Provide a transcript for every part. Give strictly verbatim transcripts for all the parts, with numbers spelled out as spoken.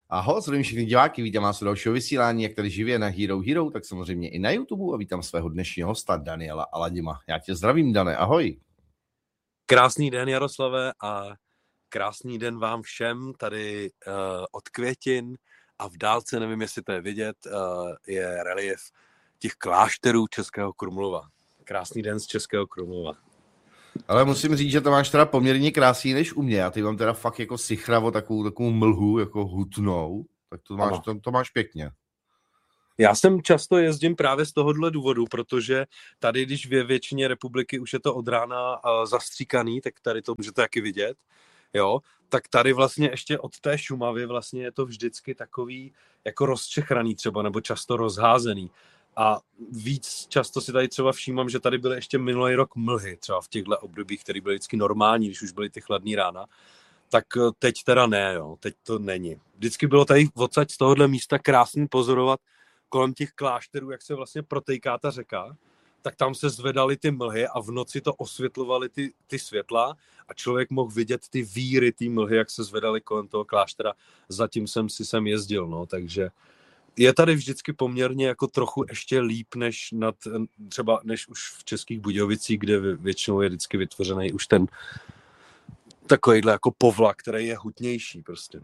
Ahoj, zdravím všechny diváky, vítám vás u dalšího vysílání, jak tady živě na Hero Hero, tak samozřejmě i na YouTube a vítám svého dnešního hosta Daniela Aladima. Já tě zdravím, Dane, ahoj. Krásný den, Jaroslave, a krásný den vám všem tady uh, od Květin a v dálce, nevím, jestli to je vidět, uh, je relief těch klášterů Českého Krumlova. Krásný den z Českého Krumlova. Ale musím říct, že to máš teda poměrně krásný než u mě. Já ty mám teda fakt jako sichravo takovou, takovou mlhu, jako hutnou. Tak to máš, to, to máš pěkně. Já jsem často jezdím právě z tohohle důvodu, protože tady, když ve většině republiky už je to od rána uh, zastříkaný, tak tady to můžete taky vidět, jo, tak tady vlastně ještě od té Šumavy vlastně je to vždycky takový jako rozčechraný třeba, nebo často rozházený. A víc často si tady třeba všímám, že tady byly ještě minulý rok mlhy, třeba v těchto obdobích, které byly vždycky normální, když už byly ty chladný rána, tak teď teda ne, jo, teď to není. Vždycky bylo tady odsaď z tohohle místa krásný pozorovat kolem těch klášterů, jak se vlastně protejká ta řeka, tak tam se zvedaly ty mlhy a v noci to osvětlovaly ty, ty světla a člověk mohl vidět ty víry, ty mlhy, jak se zvedaly kolem toho kláštera. Zatím jsem si sem jezdil, no, takže je tady vždycky poměrně jako trochu ještě líp než nad, třeba než už v Českých Budějovicích, kde většinou je vždycky vytvořený už ten takovýhle jako povlak, který je hutnější prostě, no.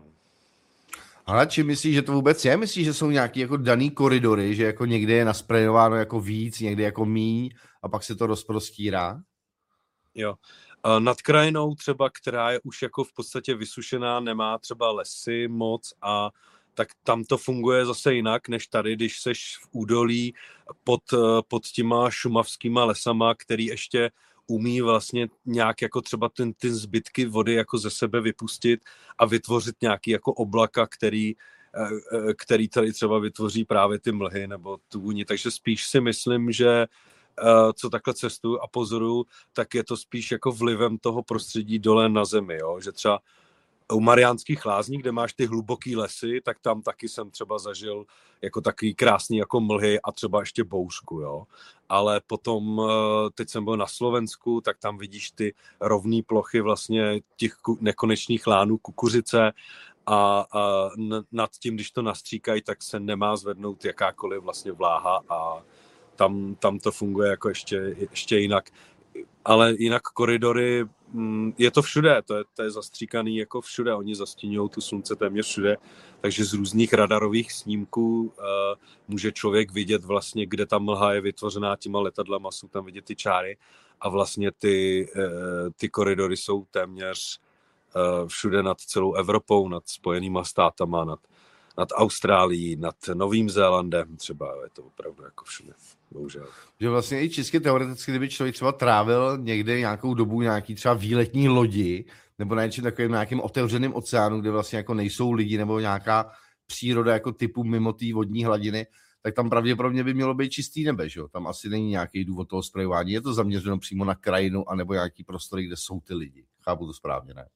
Ale či myslíš, že to vůbec je? Myslíš, že jsou nějaký jako daný koridory, že jako někde je nasprejováno jako víc, někde jako míň a pak se to rozprostírá? Jo. Nad krajinou třeba, která je už jako v podstatě vysušená, nemá třeba lesy moc a tak tam to funguje zase jinak, než tady, když seš v údolí pod, pod těma šumavskýma lesama, který ještě umí vlastně nějak jako třeba ten, ty zbytky vody jako ze sebe vypustit a vytvořit nějaký jako oblaka, který, který tady třeba vytvoří právě ty mlhy nebo tu vůni. Takže spíš si myslím, že co takhle cestuju a pozoruju, tak je to spíš jako vlivem toho prostředí dole na zemi, jo? Že třeba u Mariánských Lázní, kde máš ty hluboký lesy, tak tam taky jsem třeba zažil jako takový krásný jako mlhy a třeba ještě bouřku, jo. Ale potom, teď jsem byl na Slovensku, tak tam vidíš ty rovné plochy vlastně těch nekonečných lánů kukuřice a, a nad tím, když to nastříkají, tak se nemá zvednout jakákoliv vlastně vláha a tam, tam to funguje jako ještě, ještě jinak. Ale jinak koridory, je to všude, to je, to je zastříkaný jako všude, oni zastíňují tu slunce téměř všude, takže z různých radarových snímků uh, může člověk vidět vlastně, kde ta mlha je vytvořená těma letadlama, jsou tam vidět ty čáry a vlastně ty, uh, ty koridory jsou téměř uh, všude nad celou Evropou, nad Spojenýma státama, nad, nad Austrálií, nad Novým Zélandem třeba, je to opravdu jako všude. Bohužel. Že vlastně i čistě teoreticky, kdyby člověk třeba trávil někde nějakou dobu nějaký třeba výletní lodi, nebo na něčem takovým nějakým otevřeným oceánu, kde vlastně jako nejsou lidi, nebo nějaká příroda jako typu mimo té vodní hladiny, tak tam pravděpodobně by mělo být čistý nebe, že jo? Tam asi není nějaký důvod toho sprejování. Je to zaměřeno přímo na krajinu, anebo nějaký prostory, kde jsou ty lidi. Chápu to správně, ne?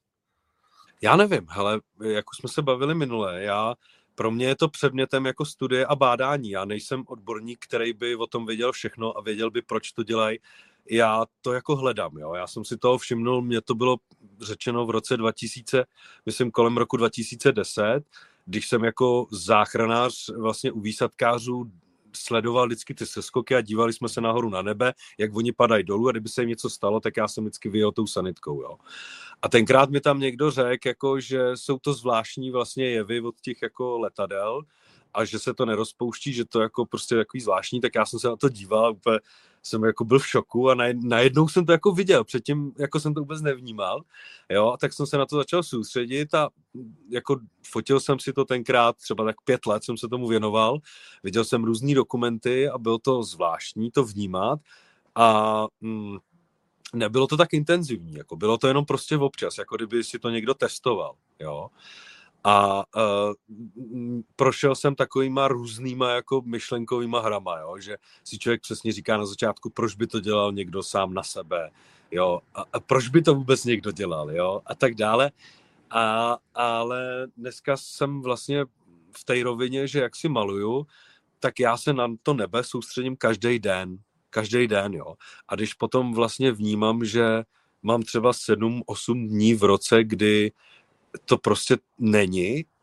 Já nevím, hele, jak už jsme se bavili minule, já pro mě je to předmětem jako studie a bádání. Já nejsem odborník, který by o tom věděl všechno a věděl by, proč to dělají. Já to jako hledám, jo. Já jsem si toho všimnul, mně to bylo řečeno v roce dva tisíce, myslím kolem roku dva tisíce deset, když jsem jako záchranář vlastně u výsadkářů sledoval vždycky ty seskoky a dívali jsme se nahoru na nebe, jak oni padají dolů a kdyby se jim něco stalo, tak já jsem vždycky vyjel tou sanitkou, jo. A tenkrát mi tam někdo řekl, jako, že jsou to zvláštní vlastně jevy od těch jako letadel a že se to nerozpouští, že to jako prostě takový zvláštní, tak já jsem se na to díval a úplně jsem jako byl v šoku a najednou jsem to jako viděl, předtím jako jsem to vůbec nevnímal, jo, a tak jsem se na to začal soustředit a jako fotil jsem si to tenkrát, třeba tak pět let jsem se tomu věnoval, viděl jsem různý dokumenty a bylo to zvláštní to vnímat a mm, nebylo to tak intenzivní, jako bylo to jenom prostě občas, jako kdyby si to někdo testoval, jo. A uh, prošel jsem takovýma různýma jako myšlenkovýma hrama, jo? Že si člověk přesně říká na začátku, proč by to dělal někdo sám na sebe, jo? A, a proč by to vůbec někdo dělal, jo? A tak dále. A, ale dneska jsem vlastně v té rovině, že jak si maluju, tak já se na to nebe soustředím každý den, každý den, jo. A když potom vlastně vnímám, že mám třeba sedm osm dní v roce, kdy to prostě není,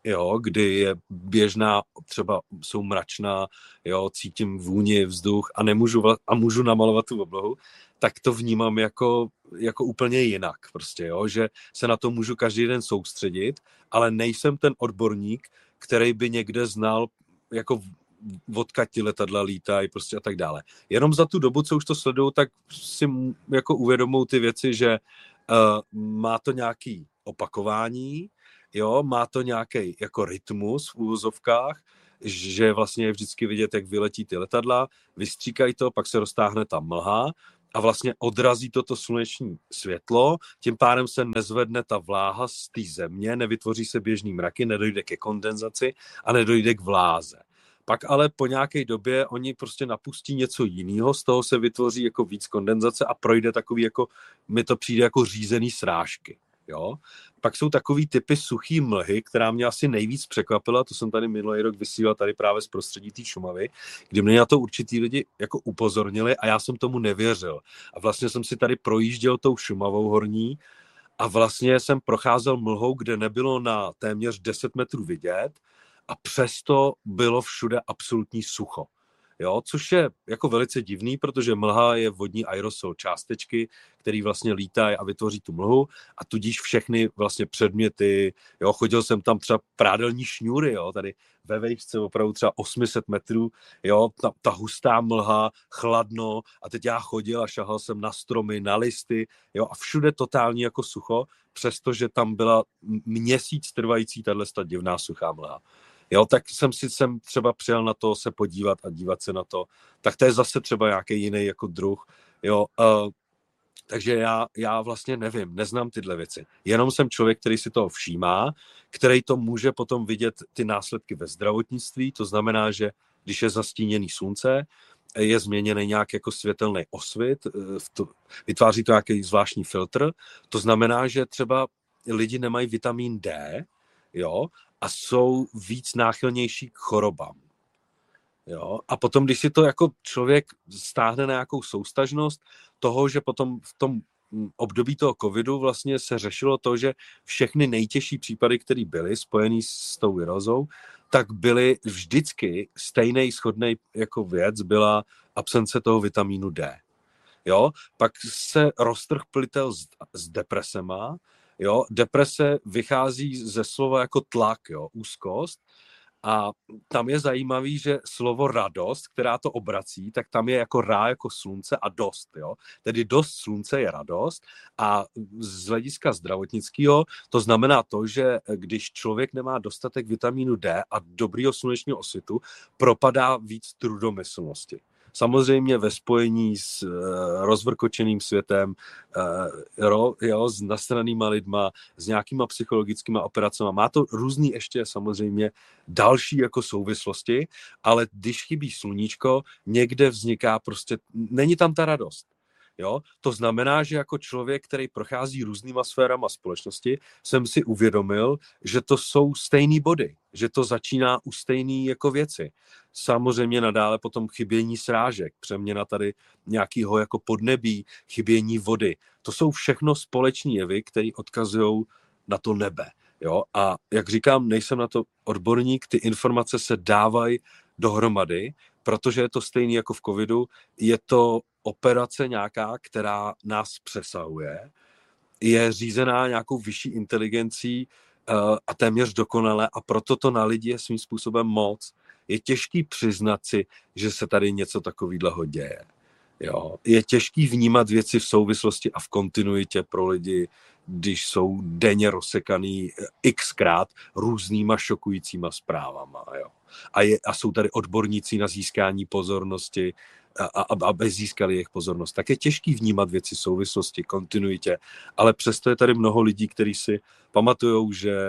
jo, kdy je běžná, třeba jsou mračná, jo, cítím vůni, vzduch a nemůžu a můžu namalovat tu oblohu, tak to vnímám jako, jako úplně jinak prostě, jo, že se na to můžu každý den soustředit, ale nejsem ten odborník, který by někde znal jako odkud ty letadla lítají prostě a tak dále. Jenom za tu dobu, co už to sleduju, tak si jako uvědomou ty věci, že uh, má to nějaký opakování, jo, má to nějaký jako rytmus v úvozovkách, že vlastně je vždycky vidět, jak vyletí ty letadla, vystříkají to, pak se roztáhne ta mlha a vlastně odrazí to to sluneční světlo, tím pádem se nezvedne ta vláha z té země, nevytvoří se běžný mraky, nedojde ke kondenzaci a nedojde k vláze. Pak ale po nějaké době oni prostě napustí něco jiného, z toho se vytvoří jako víc kondenzace a projde takový jako, mi to přijde jako řízený srážky. Jo? Pak jsou takový typy suchý mlhy, která mě asi nejvíc překvapila, to jsem tady minulý rok vysílal tady právě z prostředí té Šumavy, kdy mě na to určitý lidi jako upozornili a já jsem tomu nevěřil. A vlastně jsem si tady projížděl tou Šumavou horní a vlastně jsem procházel mlhou, kde nebylo na téměř deset metrů vidět a přesto bylo všude absolutní sucho. Jo, což je jako velice divný, protože mlha je vodní aerosol, částečky, které vlastně lítají a vytvoří tu mlhu a tudíž všechny vlastně předměty, jo, chodil jsem tam třeba prádelní šňůry, jo, tady ve vejšce opravdu třeba osm set metrů, jo, ta, ta hustá mlha, chladno a teď já chodil a šahal jsem na stromy, na listy, jo, a všude totální jako sucho, přestože tam byla měsíc trvající tato divná suchá mlha. Jo, tak jsem si sem třeba přijel na to se podívat a dívat se na to. Tak to je zase třeba nějaký jiný jako druh. Jo, uh, takže já, já vlastně nevím, neznám tyhle věci. Jenom jsem člověk, který si toho všímá, který to může potom vidět ty následky ve zdravotnictví. To znamená, že když je zastíněný slunce, je změněný nějak jako světelný osvit, vytváří to nějaký zvláštní filtr. To znamená, že třeba lidi nemají vitamin D, jo, a jsou víc náchylnější k chorobám. Jo? A potom, když si to jako člověk stáhne na nějakou soustažnost toho, že potom v tom období toho covidu vlastně se řešilo to, že všechny nejtěžší případy, které byly spojený s tou virozou, tak byly vždycky stejnej shodnej jako věc, byla absence toho vitamínu D. Jo? Pak se roztrh plitel s, s depresema. Jo, deprese vychází ze slova jako tlak, jo, úzkost a tam je zajímavý, že slovo radost, která to obrací, tak tam je jako rá, jako slunce a dost, jo. Tedy dost slunce je radost a z hlediska zdravotnického to znamená to, že když člověk nemá dostatek vitamínu D a dobrýho slunečního osvitu, propadá víc trudomyslnosti. Samozřejmě ve spojení s uh, rozvrkočeným světem, uh, jo, s nasranýma lidma, s nějakýma psychologickýma operacemi. Má to různý ještě samozřejmě další jako souvislosti, ale když chybí sluníčko, někde vzniká prostě, není tam ta radost. Jo? To znamená, že jako člověk, který prochází různýma sférama společnosti, jsem si uvědomil, že to jsou stejný body, že to začíná u stejný jako věci. Samozřejmě nadále potom chybění srážek, přeměna tady nějakého jako podnebí, chybění vody. To jsou všechno společní jevy, které odkazují na to nebe. Jo? A jak říkám, nejsem na to odborník, ty informace se dávají dohromady, protože je to stejný jako v covidu, je to operace nějaká, která nás přesahuje, je řízená nějakou vyšší inteligencí uh, a téměř dokonale a proto to na lidi je svým způsobem moc. Je těžký přiznat si, že se tady něco takového děje. Jo? Je těžký vnímat věci v souvislosti a v kontinuitě pro lidi, když jsou denně rozsekaný xkrát různýma šokujícíma zprávama. Jo? A, je, a jsou tady odborníci na získání pozornosti, a, a, aby získali jejich pozornost. Tak je těžký vnímat věci v souvislosti, kontinuitě, ale přesto je tady mnoho lidí, kteří si pamatujou, že,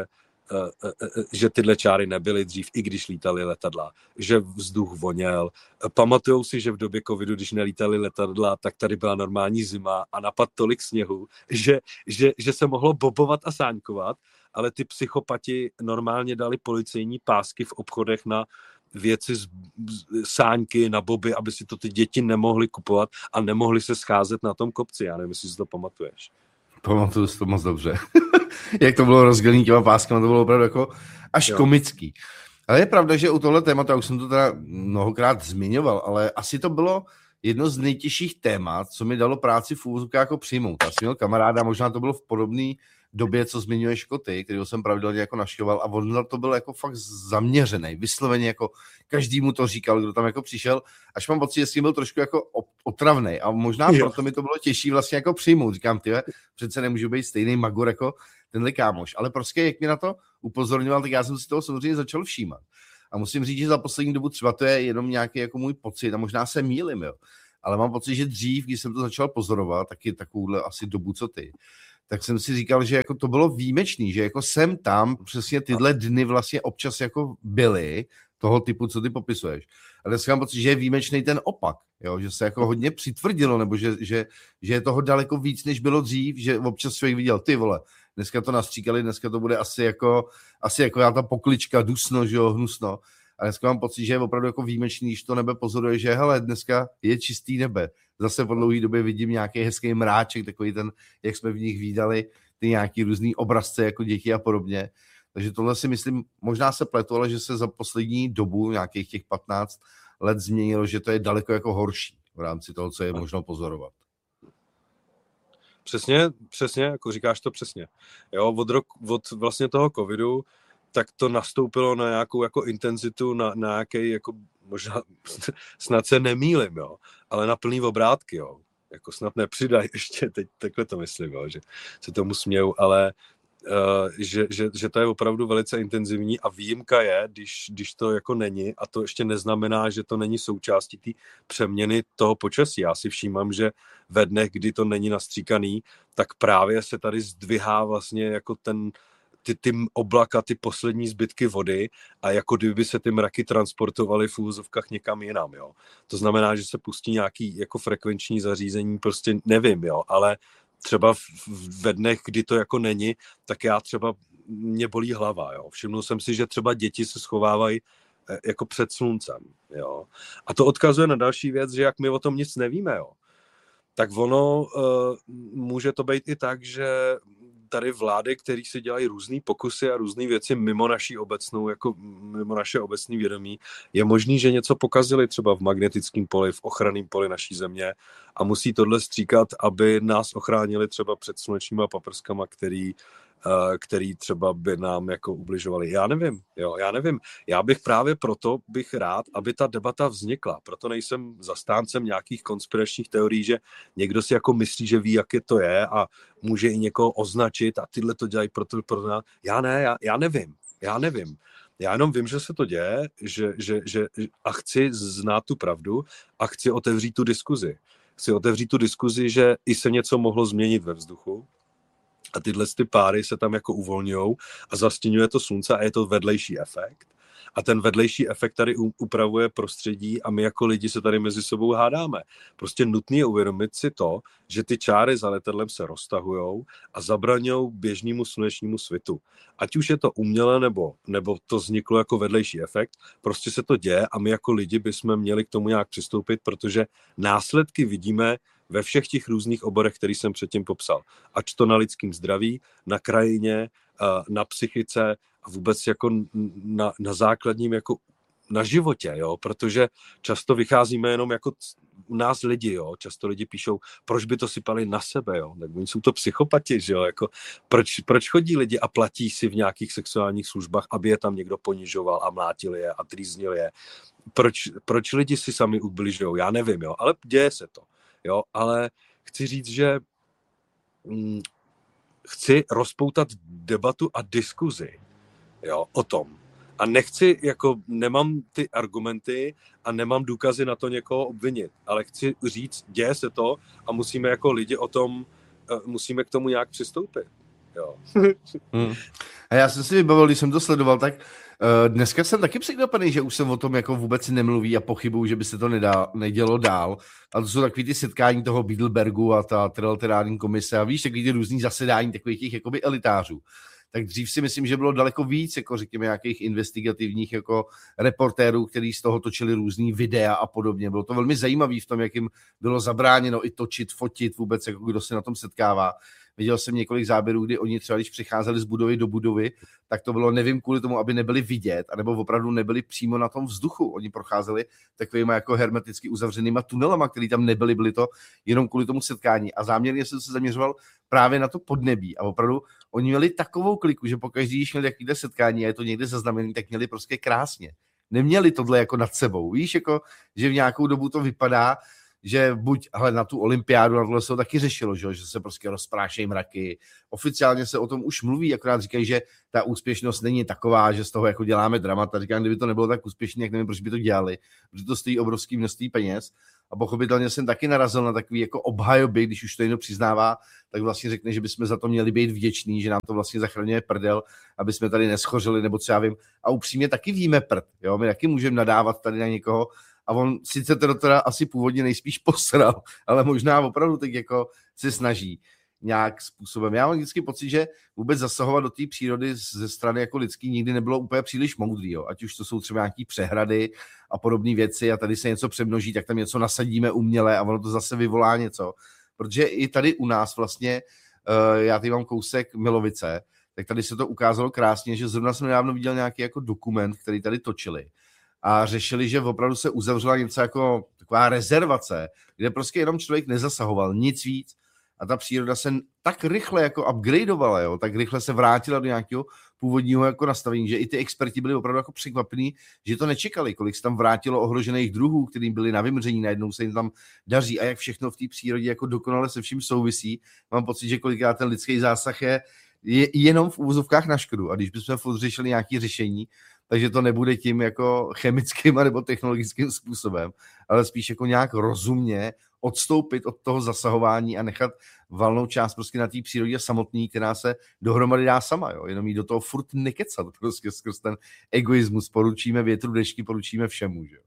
že tyhle čáry nebyly dřív, i když lítaly letadla, že vzduch voněl. Pamatujou si, že v době covidu, když nelítaly letadla, tak tady byla normální zima a napad tolik sněhu, že, že, že se mohlo bobovat a sáňkovat, ale ty psychopati normálně dali policejní pásky v obchodech na věci z sáňky, na boby, aby si to ty děti nemohly kupovat a nemohly se scházet na tom kopci. Já nevím, jestli si to pamatuješ. Pamatuju si to moc dobře. jak to bylo rozdělený těma páskama, to bylo opravdu jako až Jo. komický. Ale je pravda, že u tohle tématu, já už jsem to teda mnohokrát zmiňoval, ale asi to bylo jedno z nejtěžších témat, co mi dalo práci v úvozovkách jako přijmout. Já jsem měl kamaráda, možná to bylo v podobné době, co zmiňuješ jako ty, kterýho jsem pravidelně jako navštěvoval, a on to byl jako fakt zaměřený, vysloveně jako každý mu to říkal, kdo tam jako přišel, až mám pocit, že s tím byl trošku jako otravnej, a možná jo. proto mi to bylo těžší vlastně jako přijmout. Říkám, ty, přece nemůžu být stejný magor jako tenhle kámoš, ale prostě jak mě na to upozorňoval, tak já jsem si toho samozřejmě začal všímat. A musím říct, že za poslední dobu třeba to je jenom nějaký jako můj pocit, a možná se mýlim, jo. Ale mám pocit, že dřív, když jsem to začal pozorovat, taky takovouhle asi dobu, co ty, tak jsem si říkal, že jako to bylo výjimečný, že jako sem tam přesně tyhle dny vlastně občas jako byly toho typu, co ty popisuješ. Ale dneska mám pocit, že je výjimečný ten opak, jo? Že se jako hodně přitvrdilo, nebo že, že, že je toho daleko víc, než bylo dřív, že občas člověk viděl, ty vole, dneska to nastříkali, dneska to bude asi jako, asi jako já ta poklička, dusno, že jo, hnusno. A dneska mám pocit, že je opravdu jako výjimečný, když to nebe pozoruje, že hele, dneska je čistý nebe. Zase po dlouhé době vidím nějaký hezký mráček, takový ten, jak jsme v nich vídali, ty nějaký různý obrazce jako děti a podobně. Takže tohle si myslím, možná se pletu, ale že se za poslední dobu, nějakých těch patnáct let změnilo, že to je daleko jako horší v rámci toho, co je možno pozorovat. Přesně, přesně, jako říkáš to přesně. Jo, od, rok, od vlastně toho covidu, tak to nastoupilo na nějakou jako intenzitu, na, na nějaký, jako možná, snad se nemýlim, jo, ale na plný obrátky, jo. Jako snad nepřidaj ještě, teď takhle to myslím, jo, že se tomu směju, ale uh, že, že, že to je opravdu velice intenzivní, a výjimka je, když, když to jako není, a to ještě neznamená, že to není součástí té přeměny toho počasí. Já si všímám, že ve dnech, kdy to není nastříkaný, tak právě se tady zdvihá vlastně jako ten ty, ty oblaka, ty poslední zbytky vody, a jako kdyby se ty mraky transportovaly v úvozovkách někam jinam, jo. To znamená, že se pustí nějaký jako frekvenční zařízení, prostě nevím, jo, ale třeba v, v, ve dnech, kdy to jako není, tak já třeba mě bolí hlava, jo. Všimnul jsem si, že třeba děti se schovávají jako před sluncem, jo. A to odkazuje na další věc, že jak my o tom nic nevíme, jo, tak ono uh, může to být i tak, že tady vlády, které si dělají různý pokusy a různé věci mimo naší obecnou, jako mimo naše obecné vědomí, je možný, že něco pokazili třeba v magnetickém poli, v ochranném poli naší země, a musí tohle stříkat, aby nás ochránili třeba před slunečníma paprskama, který, který třeba by nám jako ubližovali. Já nevím, jo, já nevím. Já bych právě proto bych rád, aby ta debata vznikla. Proto nejsem zastáncem nějakých konspiračních teorií, že někdo si jako myslí, že ví, jaké to je, a může i někoho označit a tyhle to dělají proto, proto. Já ne, já, já nevím, já nevím. Já jenom vím, že se to děje, že, že, že, a chci znát tu pravdu a chci otevřít tu diskuzi. Chci otevřít tu diskuzi, že i se něco mohlo změnit ve vzduchu, a tyhle ty páry se tam jako uvolňujou a zastěňuje to slunce, a je to vedlejší efekt. A ten vedlejší efekt tady upravuje prostředí, a my jako lidi se tady mezi sebou hádáme. Prostě nutné je uvědomit si to, že ty čáry za letadlem se roztahujou a zabraňují běžnému slunečnímu svitu. Ať už je to umělé, nebo, nebo to vzniklo jako vedlejší efekt, prostě se to děje, a my jako lidi bychom měli k tomu nějak přistoupit, protože následky vidíme ve všech těch různých oborech, který jsem předtím popsal. Ať to na lidském zdraví, na krajině, na psychice a vůbec jako na, na základním, jako na životě, jo, protože často vycházíme jenom jako u nás lidi, jo, často lidi píšou, proč by to sypali na sebe, jo, tak oni jsou to psychopati, že jo, jako proč, proč chodí lidi a platí si v nějakých sexuálních službách, aby je tam někdo ponižoval a mlátil je a trýznil je. Proč, proč lidi si sami ubližujou, já nevím, jo, ale děje se to. Jo, ale chci říct, že hm, chci rozpoutat debatu a diskuzi, jo, o tom. A nechci, jako nemám ty argumenty a nemám důkazy na to někoho obvinit, ale chci říct, děje se to a musíme jako lidi o tom, musíme k tomu nějak přistoupit. Jo. hmm. A já jsem si vybavil, když jsem to sledoval, tak uh, dneska jsem taky překvapený, že už se o tom jako vůbec nemluví a pochybuju, že by se to nedá, nedělo dál. A to jsou takový ty setkání toho Bilderbergu a ta trilaterální komise a víš, takový ty různý zasedání takových těch jakoby elitářů. Tak dřív si myslím, že bylo daleko víc, jako řekněme, nějakých investigativních jako reportérů, kteří z toho točili různý videa a podobně. Bylo to velmi zajímavé v tom, jak jim bylo zabráněno i točit, fotit vůbec, jako kdo se na tom setkává. Viděl jsem několik záběrů, kdy oni třeba, když přicházeli z budovy do budovy, tak to bylo, nevím, kvůli tomu, aby nebyli vidět, anebo opravdu nebyli přímo na tom vzduchu. Oni procházeli takovýma jako hermeticky uzavřenýma tunelama, které tam nebyly, byly to jenom kvůli tomu setkání. A záměrně jsem se zaměřoval právě na to podnebí. A opravdu oni měli takovou kliku, že pokaždý, když měli takovýhle setkání a je to někde zaznamené, tak měli prostě krásně. Neměli tohle jako nad sebou. Víš, jako, že v nějakou dobu to vypadá, že buď, hele, na tu olympiádu, na tohle se to taky řešilo, že, že se prostě rozprášejí mraky. Oficiálně se o tom už mluví, akorát říkají, že ta úspěšnost není taková, že z toho jako děláme dramata. Říkám, kdyby to nebylo tak úspěšné, jak nevím, proč by to dělali, protože to stojí obrovský množství peněz. A pochopitelně jsem taky narazil na takový jako obhajoby, když už to někdo přiznává, tak vlastně řekne, že bychom za to měli být vděční, že nám to vlastně zachraňuje prdel, aby jsme tady neschořili, nebo co já vím. A upřímně taky víme prd, jo, my taky můžeme nadávat tady na někoho, a on sice to teda asi původně nejspíš posral, ale možná opravdu teď jako se snaží nějak způsobem. Já mám vždycky pocit, že vůbec zasahovat do té přírody ze strany jako lidský nikdy nebylo úplně příliš moudrý, jo. Ať už to jsou třeba nějaký přehrady a podobné věci a tady se něco přemnoží, tak tam něco nasadíme uměle a ono to zase vyvolá něco. Protože i tady u nás vlastně, uh, já tady mám kousek Milovice, tak tady se to ukázalo krásně, že zrovna jsem nedávno viděl nějaký jako dokument, který tady točili. A řešili, že opravdu se uzavřela něco jako taková rezervace, kde prostě jenom člověk nezasahoval, nic víc. A ta příroda se tak rychle jako upgradeovala, jo, tak rychle se vrátila do nějakého původního jako nastavení, že i ty experti byli opravdu jako překvapení, že to nečekali, kolik se tam vrátilo ohrožených druhů, kterým byli na vymření, najednou se jim tam daří a jak všechno v té přírodě jako dokonale se vším souvisí. Mám pocit, že kolikrát ten lidský zásah je, je jenom v úvozovkách na škodu. A když bychom furt řešili nějaké řešení, takže to nebude tím jako chemickým nebo technologickým způsobem, ale spíš jako nějak rozumně odstoupit od toho zasahování a nechat valnou část prostě na té přírodě samotný, která se dohromady dá sama, jo? Jenom jí do toho furt nekecat, prostě skrz ten egoismus, poručíme větru, dešti, poručíme všemu, že?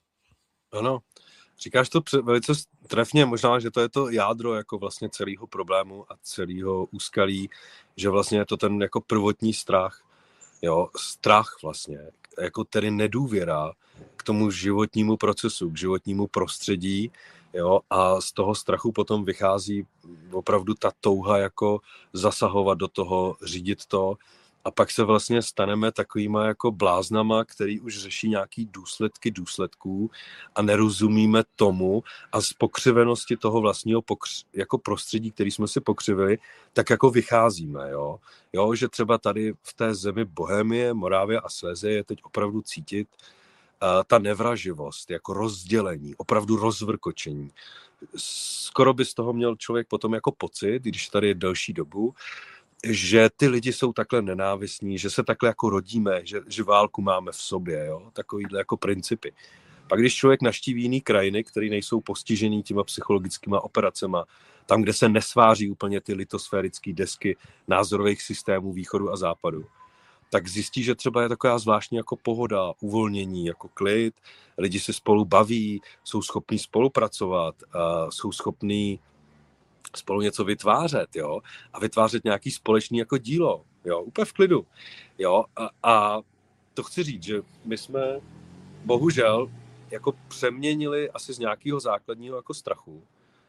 Ano, říkáš to velice trefně, možná, že to je to jádro jako vlastně celého problému a celého úskalí, že vlastně je to ten jako prvotní strach, jo, strach vlastně, jako tedy nedůvěra k tomu životnímu procesu, k životnímu prostředí, jo, a z toho strachu potom vychází opravdu ta touha jako zasahovat do toho, řídit to a pak se vlastně staneme takovýma jako bláznama, který už řeší nějaký důsledky důsledků a nerozumíme tomu a z pokřivenosti toho vlastního pokř- jako prostředí, který jsme si pokřivili, tak jako vycházíme, jo. Jo, že třeba tady v té zemi Bohemie, Morávie a Slezie je teď opravdu cítit uh, ta nevraživost, jako rozdělení, opravdu rozvrkočení. Skoro by z toho měl člověk potom jako pocit, když tady je delší dobu, že ty lidi jsou takhle nenávistní, že se takhle jako rodíme, že, že válku máme v sobě, jo? Takovýhle jako principy. Pak když člověk navštíví jiný krajiny, které nejsou postižený těma psychologickýma operacema, tam, kde se nesváří úplně ty litosférické desky názorových systémů východu a západu, tak zjistí, že třeba je taková zvláštní jako pohoda, uvolnění, jako klid, lidi se spolu baví, jsou schopní spolupracovat, a jsou schopní spolu něco vytvářet, jo, a vytvářet nějaký společný jako dílo, jo, úplně v klidu, jo, a, a to chci říct, že my jsme bohužel jako přeměnili asi z nějakého základního jako strachu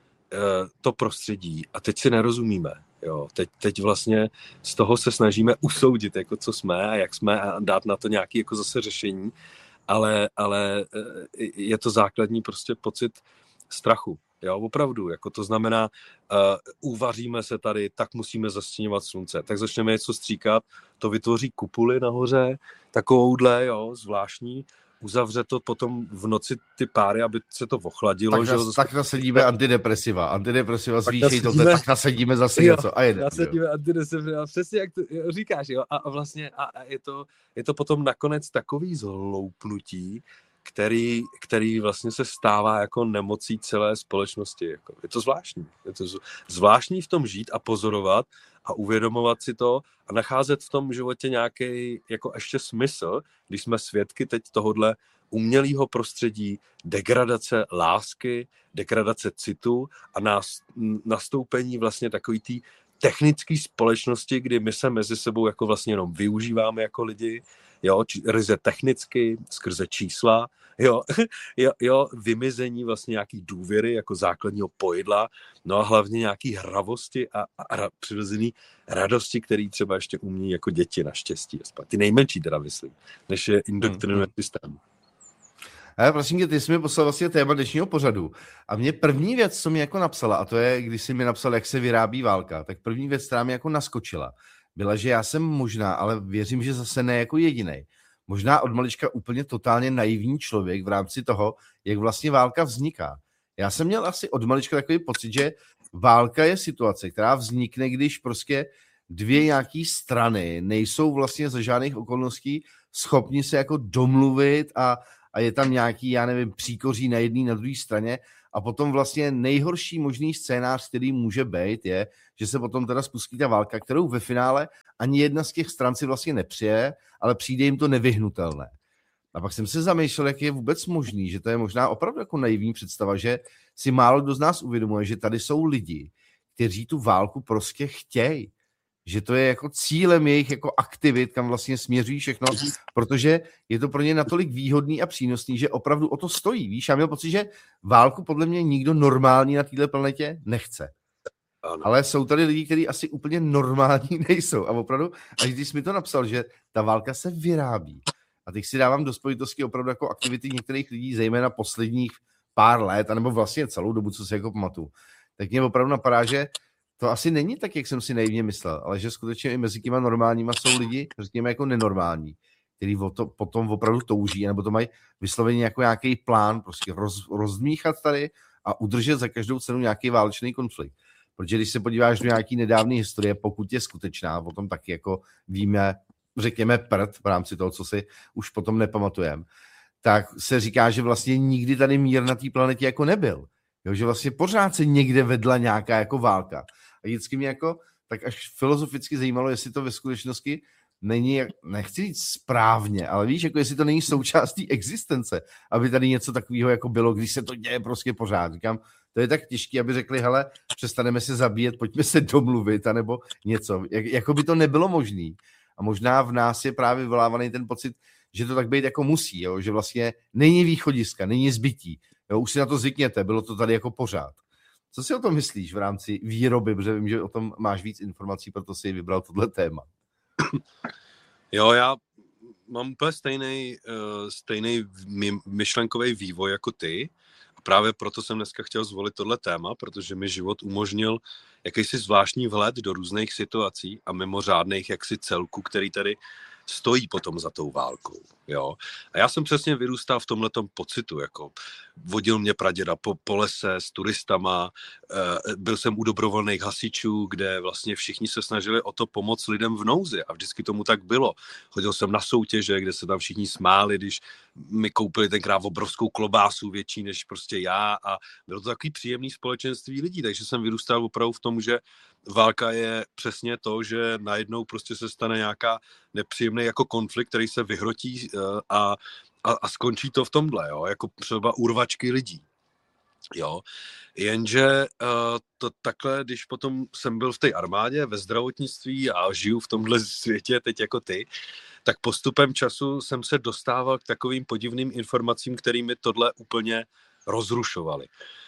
to prostředí a teď si nerozumíme, jo, teď, teď vlastně z toho se snažíme usoudit, jako co jsme a jak jsme a dát na to nějaké jako zase řešení, ale, ale je to základní prostě pocit strachu. Jo, opravdu, jako to znamená, uh, uvaříme se tady, tak musíme zastíňovat slunce, tak začneme něco stříkat, to vytvoří kupuly nahoře, takovouhle, jo, zvláštní, uzavře to potom v noci ty páry, aby se to ochladilo. Tak, že nas, zase... tak nasadíme antidepresiva, antidepresiva zvýšejí to, tak nasadíme zase jo, něco a jede. Nasadíme antidepresiva, přesně jak to říkáš, jo, a, a vlastně a, a je, to, je to potom nakonec takový zhloupnutí, Který, který vlastně se stává jako nemocí celé společnosti. Jako. Je to zvláštní. Je to zvláštní v tom žít a pozorovat a uvědomovat si to a nacházet v tom životě nějaký jako ještě smysl, když jsme svědky teď tohodle umělého prostředí, degradace lásky, degradace citu a nás, nastoupení vlastně takový tý technické společnosti, kdy my se mezi sebou jako vlastně jenom využíváme jako lidi, jo, či, ryze technicky, skrze čísla, jo, jo, jo, vymizení vlastně nějaký důvěry jako základního pojedla, no a hlavně nějaký hravosti a, a, a přirozený radosti, který třeba ještě umí jako děti naštěstí. Ty nejmenší teda myslím, než je indoktrinuje hmm. systém. Ale prosím tě, ty jsi mi poslal vlastně téma dnešního pořadu a mě první věc, co mi jako napsala, a to je, když jsi mi napsal, jak se vyrábí válka, tak první věc, která mi jako naskočila, byla, že já jsem možná, ale věřím, že zase ne jako jedinej, možná od malička úplně totálně naivní člověk v rámci toho, jak vlastně válka vzniká. Já jsem měl asi od malička takový pocit, že válka je situace, která vznikne, když prostě dvě nějaký strany nejsou vlastně za žádných okolností schopni se jako domluvit a a je tam nějaký, já nevím, příkoří na jedné, na druhé straně a potom vlastně nejhorší možný scénář, který může být, je, že se potom teda spustí ta válka, kterou ve finále ani jedna z těch stran si vlastně nepřeje, ale přijde jim to nevyhnutelné. A pak jsem se zamýšlel, jak je vůbec možný, že to je možná opravdu jako naivní představa, že si málo kdo z nás uvědomuje, že tady jsou lidi, kteří tu válku prostě chtějí. Že to je jako cílem jejich jako aktivit, kam vlastně směřují všechno, protože je to pro ně natolik výhodný a přínosný, že opravdu o to stojí. Víš, já měl pocit, že válku podle mě nikdo normální na této planetě nechce. Ano. Ale jsou tady lidi, kteří asi úplně normální nejsou. A opravdu, až když jsi mi to napsal, že ta válka se vyrábí. A teď si dávám do spojitosti opravdu jako aktivity některých lidí, zejména posledních pár let, anebo vlastně celou dobu, co si jako pamatuju. Tak mě opravdu napadá, že to asi není tak, jak jsem si naivně myslel, ale že skutečně i mezi těma normálníma jsou lidi, řekněme jako nenormální, kteří to potom opravdu touží, nebo to mají vysloveně jako nějaký plán, prostě roz, rozdmíchat tady a udržet za každou cenu nějaký válečný konflikt. Protože když se podíváš do nějaký nedávné historie, pokud je skutečná, o tom taky jako víme, řekněme prd v rámci toho, co si už potom nepamatujeme, tak se říká, že vlastně nikdy tady mír na té planetě jako nebyl. Jo, že vlastně pořád se někde vedla nějaká jako válka. A vždycky mě jako tak až filozoficky zajímalo, jestli to ve skutečnosti není, nechci říct správně, ale víš, jako jestli to není součástí existence, aby tady něco takového jako bylo, když se to děje prostě pořád. Říkám, to je tak těžké, aby řekli, hele, přestaneme se zabíjet, pojďme se domluvit, anebo něco. Jak, jako by to nebylo možné. A možná v nás je právě vyvolávaný ten pocit, že to tak být jako musí, jo? Že vlastně není východiska, není zbytí. Jo? Už si na to zvykněte, bylo to tady jako pořád. Co si o tom myslíš v rámci výroby, protože vím, že o tom máš víc informací, proto si vybral tohle téma. Jo, já mám úplně stejný, uh, stejný myšlenkový vývoj jako ty. A právě proto jsem dneska chtěl zvolit tohle téma, protože mi život umožnil jakýsi zvláštní vhled do různých situací a mimořádných jaksi celků, který tady stojí potom za tou válkou. Jo? A já jsem přesně vyrůstal v tomhletom pocitu, jako vodil mě praděda po, po lese s turistama, e, byl jsem u dobrovolných hasičů, kde vlastně všichni se snažili o to pomoct lidem v nouzi a vždycky tomu tak bylo. Chodil jsem na soutěže, kde se tam všichni smáli, když mi koupili tenkrát obrovskou klobásu větší než prostě já a bylo to takový příjemný společenství lidí, takže jsem vyrůstal opravdu v tom, že válka je přesně to, že najednou prostě se stane nějaká nepříjemný jako konflikt, který se vyhrotí a, a, a skončí to v tomhle, jo, jako třeba urvačky lidí. Jo, jenže uh, to takhle, když potom jsem byl v té armádě, ve zdravotnictví a žiju v tomhle světě teď jako ty, tak postupem času jsem se dostával k takovým podivným informacím, kterými tohle úplně rozrušovaly.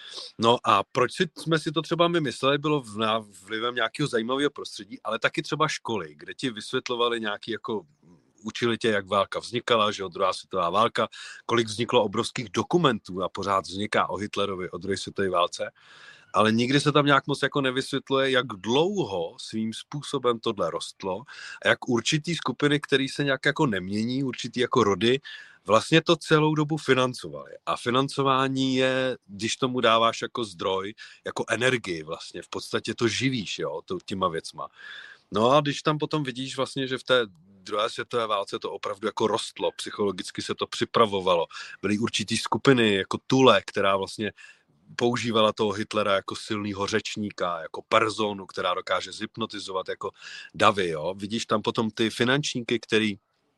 No a proč si, jsme si to třeba my mysleli, bylo vlivem nějakého zajímavého prostředí, ale taky třeba školy, kde ti vysvětlovali nějaký jako učili tě, jak válka vznikala, že od druhá světová válka, kolik vzniklo obrovských dokumentů a pořád vzniká o Hitlerovi, o druhé světové válce, ale nikdy se tam nějak moc jako nevysvětluje, jak dlouho svým způsobem tohle rostlo a jak určitý skupiny, které se nějak jako nemění, určitý jako rody, vlastně to celou dobu financovali. A financování je, když tomu dáváš jako zdroj, jako energii vlastně, v podstatě to živíš, jo, to, těma věcma. No a když tam potom vidíš vlastně, že v té druhé světové válce to opravdu jako rostlo, psychologicky se to připravovalo, byly určitý skupiny, jako Tule, která vlastně používala toho Hitlera jako silného řečníka, jako personu, která dokáže zhypnotizovat jako davy, jo. Vidíš tam potom ty finančníky, který,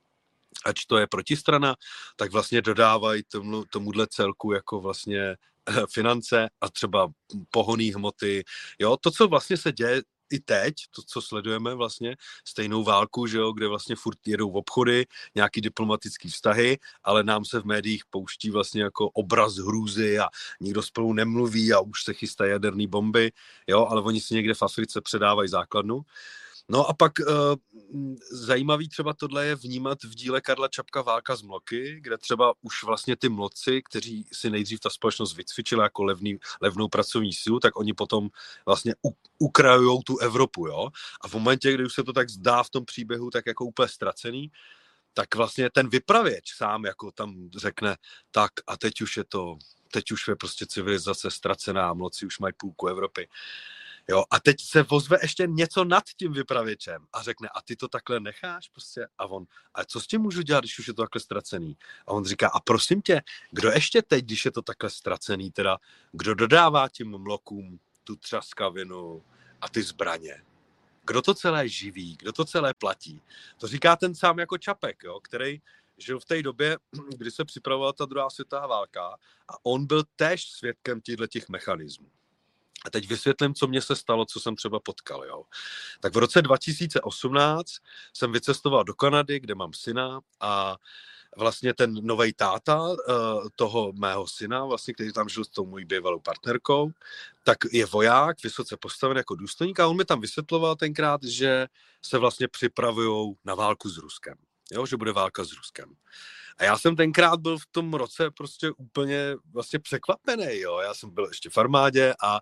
ač to je protistrana, tak vlastně dodávají tomu, tomuhle celku jako vlastně finance a třeba pohonné hmoty, jo. To, co vlastně se děje i teď, to, co sledujeme vlastně, stejnou válku, že jo, kde vlastně furt jedou v obchody, nějaký diplomatický vztahy, ale nám se v médiích pouští vlastně jako obraz hrůzy a nikdo spolu nemluví a už se chystají jaderné bomby, jo, ale oni si někde v Africe předávají základnu. No a pak uh, zajímavý třeba tohle je vnímat v díle Karla Čapka Válka z Mloky, kde třeba už vlastně ty mloci, kteří si nejdřív ta společnost vycvičila jako levný, levnou pracovní sílu, tak oni potom vlastně u, ukrajujou tu Evropu, jo. A v momentě, kdy už se to tak zdá v tom příběhu tak jako úplně ztracený, tak vlastně ten vypravěč sám jako tam řekne, tak a teď už je to, teď už je prostě civilizace ztracená, mloci už mají půlku Evropy. Jo, a teď se ozve ještě něco nad tím vypravěčem a řekne, a ty to takhle necháš prostě? A on, a co s tím můžu dělat, když už je to takhle ztracený? A on říká, a prosím tě, kdo ještě teď, když je to takhle ztracený, teda, kdo dodává tím mlokům tu třaskavinu a ty zbraně? Kdo to celé živí? Kdo to celé platí? To říká ten sám jako Čapek, jo, který žil v té době, kdy se připravovala ta druhá světová válka a on byl též svědkem těch mechanismů. A teď vysvětlím, co mně se stalo, co jsem třeba potkal. Jo. Tak v roce dva tisíce osmnáct jsem vycestoval do Kanady, kde mám syna a vlastně ten novej táta toho mého syna, vlastně, který tam žil s tou mojí bývalou partnerkou, tak je voják, vysoce postavený jako důstojník a on mi tam vysvětloval tenkrát, že se vlastně připravujou na válku s Ruskem. Jo, že bude válka s Ruskem. A já jsem tenkrát byl v tom roce prostě úplně vlastně překvapený, jo. Já jsem byl ještě v armádě a,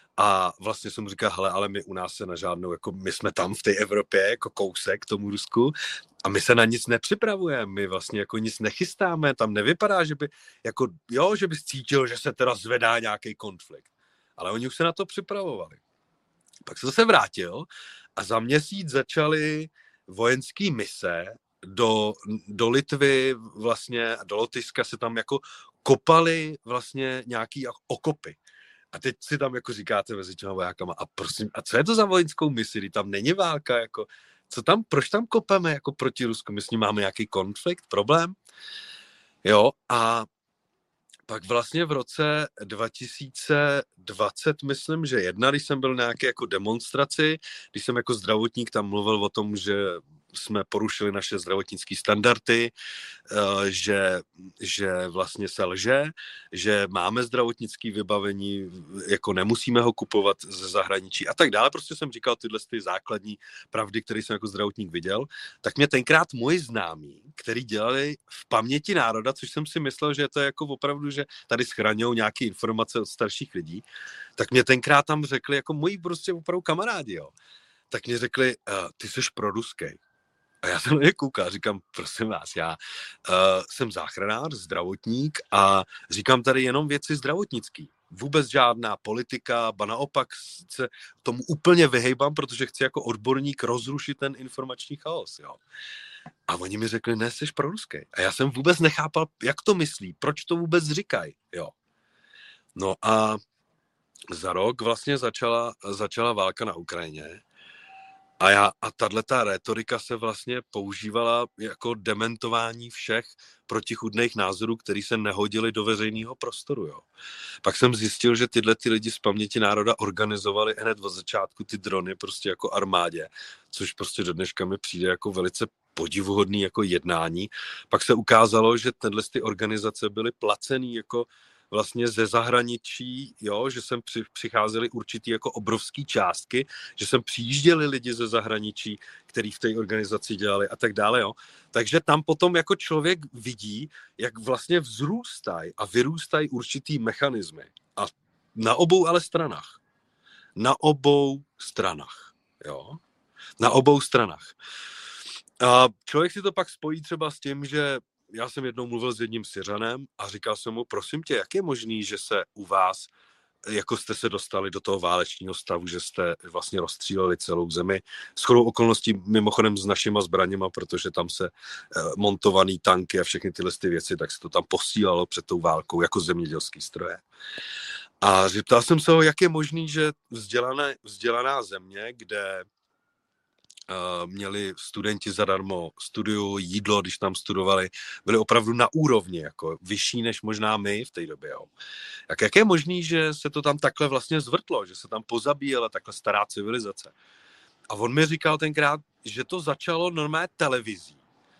a vlastně jsem říkal, hele, ale my u nás se na žádnou, jako my jsme tam v té Evropě, jako kousek tomu Rusku a my se na nic nepřipravujeme, my vlastně jako nic nechystáme, tam nevypadá, že by, jako, jo, že bys cítil, že se teda zvedá nějaký konflikt. Ale oni už se na to připravovali. Pak jsem se vrátil a za měsíc začaly vojenské mise do, do Litvy, vlastně do Lotyšska se tam jako kopaly vlastně nějaký okopy. A teď si tam jako říkáte mezi těma vojákama, a prosím, a co je to za vojenskou misi, kdy tam není válka, jako, co tam, proč tam kopeme jako proti Rusku, my s ním máme nějaký konflikt, problém? Jo, a pak vlastně v roce dva tisíce dvacet, myslím, že jedna, když jsem byl na nějaké jako demonstraci, když jsem jako zdravotník tam mluvil o tom, že jsme porušili naše zdravotnické standardy, že, že vlastně se lže, že máme zdravotnické vybavení, jako nemusíme ho kupovat ze zahraničí a tak dále. Prostě jsem říkal tyhle ty základní pravdy, které jsem jako zdravotník viděl. Tak mě tenkrát moji známí, který dělali v paměti národa, což jsem si myslel, že to je jako opravdu, že tady schraňují nějaké informace od starších lidí, tak mě tenkrát tam řekli, jako moji prostě opravdu kamarádi, jo. Tak mě řekli, ty jsi proruskej. A já jsem na ně koukal, říkám, prosím vás, já uh, jsem záchranář, zdravotník a říkám tady jenom věci zdravotnický. Vůbec žádná politika, ba naopak se tomu úplně vyhejbám, protože chci jako odborník rozrušit ten informační chaos, jo. A oni mi řekli, ne, jsi proruský. A já jsem vůbec nechápal, jak to myslí, proč to vůbec říkají, jo. No a za rok vlastně začala, začala válka na Ukrajině. A, já, a tato retorika se vlastně používala jako dementování všech protichůdných názorů, který se nehodili do veřejného prostoru. Jo. Pak jsem zjistil, že tyhle ty lidi z paměti národa organizovali hned od začátku ty drony prostě jako armádě, což prostě do dneška mi přijde jako velice podivuhodný jako jednání. Pak se ukázalo, že tyhle ty organizace byly placený jako vlastně ze zahraničí, jo, že sem při, přicházeli určitý jako obrovský částky, že sem přijížděli lidi ze zahraničí, který v té organizaci dělali a tak dále, jo. Takže tam potom jako člověk vidí, jak vlastně vzrůstají a vyrůstají určitý mechanismy. A na obou ale stranách. Na obou stranách, jo. Na obou stranách. A člověk si to pak spojí třeba s tím, že já jsem jednou mluvil s jedním Syřanem a říkal jsem mu, prosím tě, jak je možný, že se u vás, jako jste se dostali do toho válečního stavu, že jste vlastně rozstříleli celou zemi, shodou okolností mimochodem s našima zbraněma, protože tam se montovaný tanky a všechny tyhle ty věci, tak se to tam posílalo před tou válkou jako zemědělský stroje. A zeptal jsem se ho, jak je možný, že vzdělané, vzdělaná země, kde Uh, měli studenti zadarmo studiu, jídlo, když tam studovali, byli opravdu na úrovni, jako vyšší než možná my v té době. Jo. Jak, jak je možný, že se to tam takhle vlastně zvrtlo, že se tam pozabíjela takhle stará civilizace? A on mi říkal tenkrát, že to začalo normálně televizí.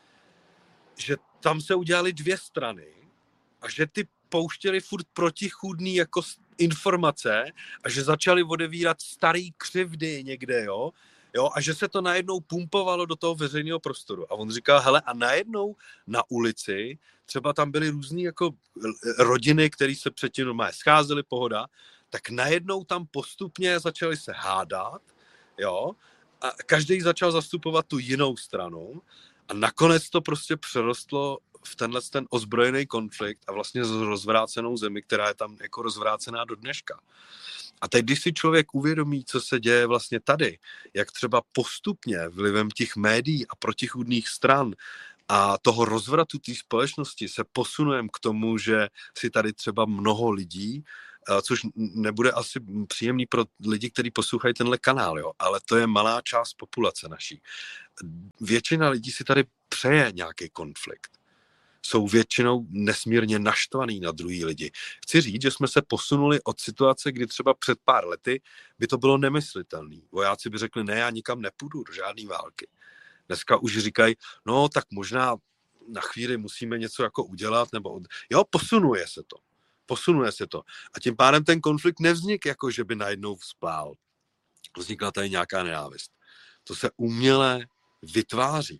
Že tam se udělali dvě strany a že ty pouštěli furt protichůdný jako informace a že začali odevírat starý křivdy někde, jo? Jo, a že se to najednou pumpovalo do toho veřejného prostoru. A on říkal, hele, a najednou na ulici, třeba tam byly různý jako rodiny, které se předtím normálně scházely, pohoda, tak najednou tam postupně začali se hádat, jo, a každý začal zastupovat tu jinou stranu a nakonec to prostě přerostlo v tenhle ten ozbrojený konflikt a vlastně s rozvrácenou zemi, která je tam jako rozvrácená do dneška. A teď, když si člověk uvědomí, co se děje vlastně tady, jak třeba postupně vlivem těch médií a protichůdných stran a toho rozvratu té společnosti se posunujeme k tomu, že si tady třeba mnoho lidí, což nebude asi příjemný pro lidi, kteří poslouchají tenhle kanál, jo, ale to je malá část populace naší. Většina lidí si tady přeje nějaký konflikt. Jsou většinou nesmírně naštvaný na druhý lidi. Chci říct, že jsme se posunuli od situace, kdy třeba před pár lety by to bylo nemyslitelné. Vojáci by řekli, ne, já nikam nepůjdu do žádné války. Dneska už říkají, no tak možná na chvíli musíme něco jako udělat, nebo jo, posunuje se to. Posunuje se to. A tím pádem ten konflikt nevznik, jako že by najednou vzplál. Vznikla tady nějaká nenávist. To se uměle vytváří.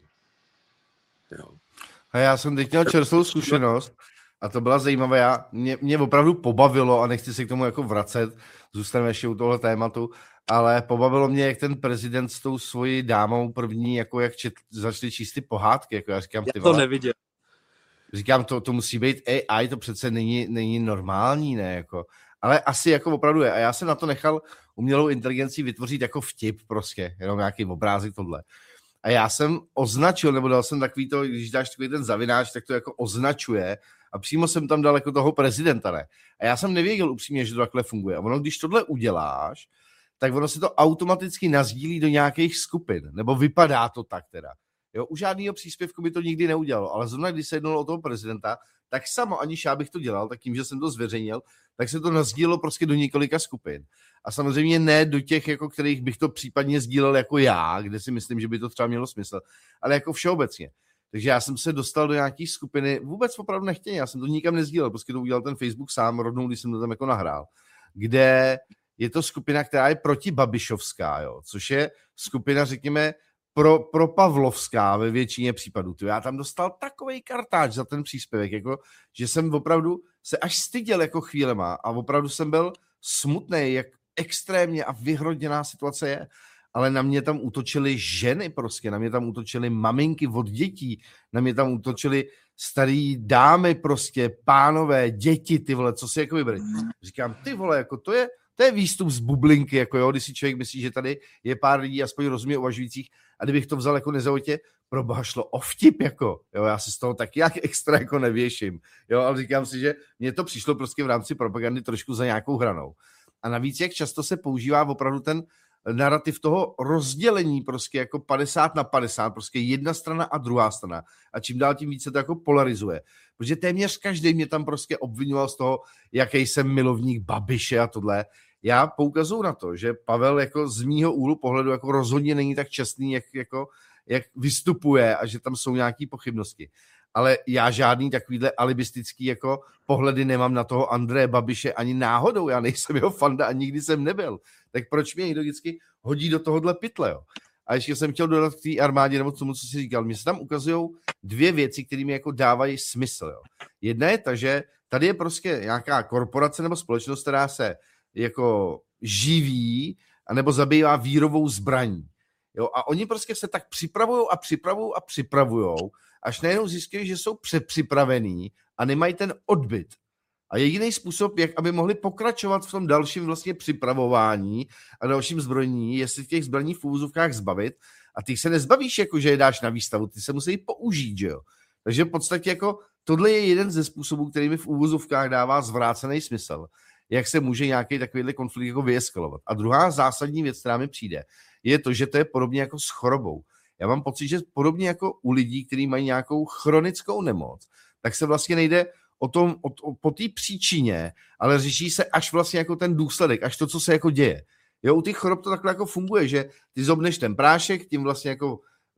Jo. A já jsem teď měl čerstvou zkušenost a to byla zajímavé. Já, mě, mě opravdu pobavilo a nechci se k tomu jako vracet, zůstaneme ještě u tohle tématu, ale pobavilo mě, jak ten prezident s tou svojí dámou první, jako jak čet, začali číst ty pohádky. Jako já říkám, já ty to vole, neviděl. Říkám, to, to musí být A I, to přece není, není normální, ne, jako. Ale asi jako opravdu je. A já jsem na to nechal umělou inteligenci vytvořit jako vtip prostě, jenom nějaký obrázek tohle. A já jsem označil, nebo dal jsem takový to, když dáš takový ten zavináč, tak to jako označuje a přímo jsem tam dal jako toho prezidenta, ne. A já jsem nevěděl upřímně, že to takhle funguje. A ono, když tohle uděláš, tak ono se to automaticky nazdílí do nějakých skupin, nebo vypadá to tak teda. Jo, u žádného příspěvku by to nikdy neudělalo, ale zrovna když se jednalo o toho prezidenta, tak samo, aniž já bych to dělal, tak tím, že jsem to zveřejnil, tak se to nazdílelo prostě do několika skupin. A samozřejmě ne do těch, jako kterých bych to případně sdílel jako já, kde si myslím, že by to třeba mělo smysl, ale jako všeobecně. Takže já jsem se dostal do nějaký skupiny, vůbec opravdu nechtěně, já jsem to nikam nezdílel, prostě to udělal ten Facebook sám, rovnou, když jsem to tam jako nahrál, kde je to skupina, která je protibabišovská, jo, což je skupina, řekněme, pro, pro Pavlovská ve většině případů. Já tam dostal takovej kartáč za ten příspěvek, jako, že jsem opravdu se až styděl jako chvílema a opravdu jsem byl smutnej, jak extrémně a vyhroděná situace je. Ale na mě tam útočily ženy prostě, na mě tam útočily maminky od dětí, na mě tam útočily starý dámy prostě, pánové, děti, ty vole, co si jako vybrali. Říkám, ty vole, jako to je, to je výstup z bublinky, jako jo, když si člověk myslí, že tady je pár lidí aspoň rozumně uvažujících a kdybych to vzal jako nezaujatě, proboha šlo o vtip, jako, jo, já si z toho taky jak extra jako nevěším, jo, ale říkám si, že mně to přišlo prostě v rámci propagandy trošku za nějakou hranou. A navíc, jak často se používá opravdu ten narrativ toho rozdělení prostě jako padesát na padesát, prostě jedna strana a druhá strana. A čím dál tím více to jako polarizuje. Protože téměř každý mě tam prostě obvinoval z toho, jaký jsem milovník Babiše a tohle. Já poukazuju na to, že Pavel jako z mýho úhlu pohledu jako rozhodně není tak čestný, jak, jako, jak vystupuje a že tam jsou nějaké pochybnosti. Ale já žádný takovýhle alibistický jako pohledy nemám na toho Andreje Babiše ani náhodou. Já nejsem jeho fanda a nikdy jsem nebyl. Tak proč mě někdo vždycky hodí do tohohle pytle, jo? A ještě jsem chtěl dodat k té armádě, nebo tomu, co jsi říkal. Mně se tam ukazují dvě věci, které mi jako dávají smysl, jo. Jedna je ta, že tady je prostě nějaká korporace nebo společnost, která se jako živí anebo zabývá výrobou zbraní. Jo? A oni prostě se tak připravují a připravují a připravují, až najednou zjistí, že jsou přepřipravení a nemají ten odbyt. A jediný způsob, jak aby mohli pokračovat v tom dalším vlastně připravování a dalším zbrojení, je si těch zbraní v úvozovkách zbavit. A ty se nezbavíš, jako že je dáš na výstavu, ty se musí použít, že jo. Takže v podstatě jako tohle je jeden ze způsobů, který mi v úvozovkách dává zvrácený smysl, jak se může nějaký takovýhle konflikt jako vyeskalovat. A druhá zásadní věc, která mi přijde, je to, že to je podobně jako s chorobou. Já mám pocit, že podobně jako u lidí, kteří mají nějakou chronickou nemoc, tak se vlastně nejde o tom, o, o, po té příčině, ale řeší se až vlastně jako ten důsledek, až to, co se jako děje. Jo, u těch chorob to takhle jako funguje, že ty zobneš ten prášek, tím vlastně jako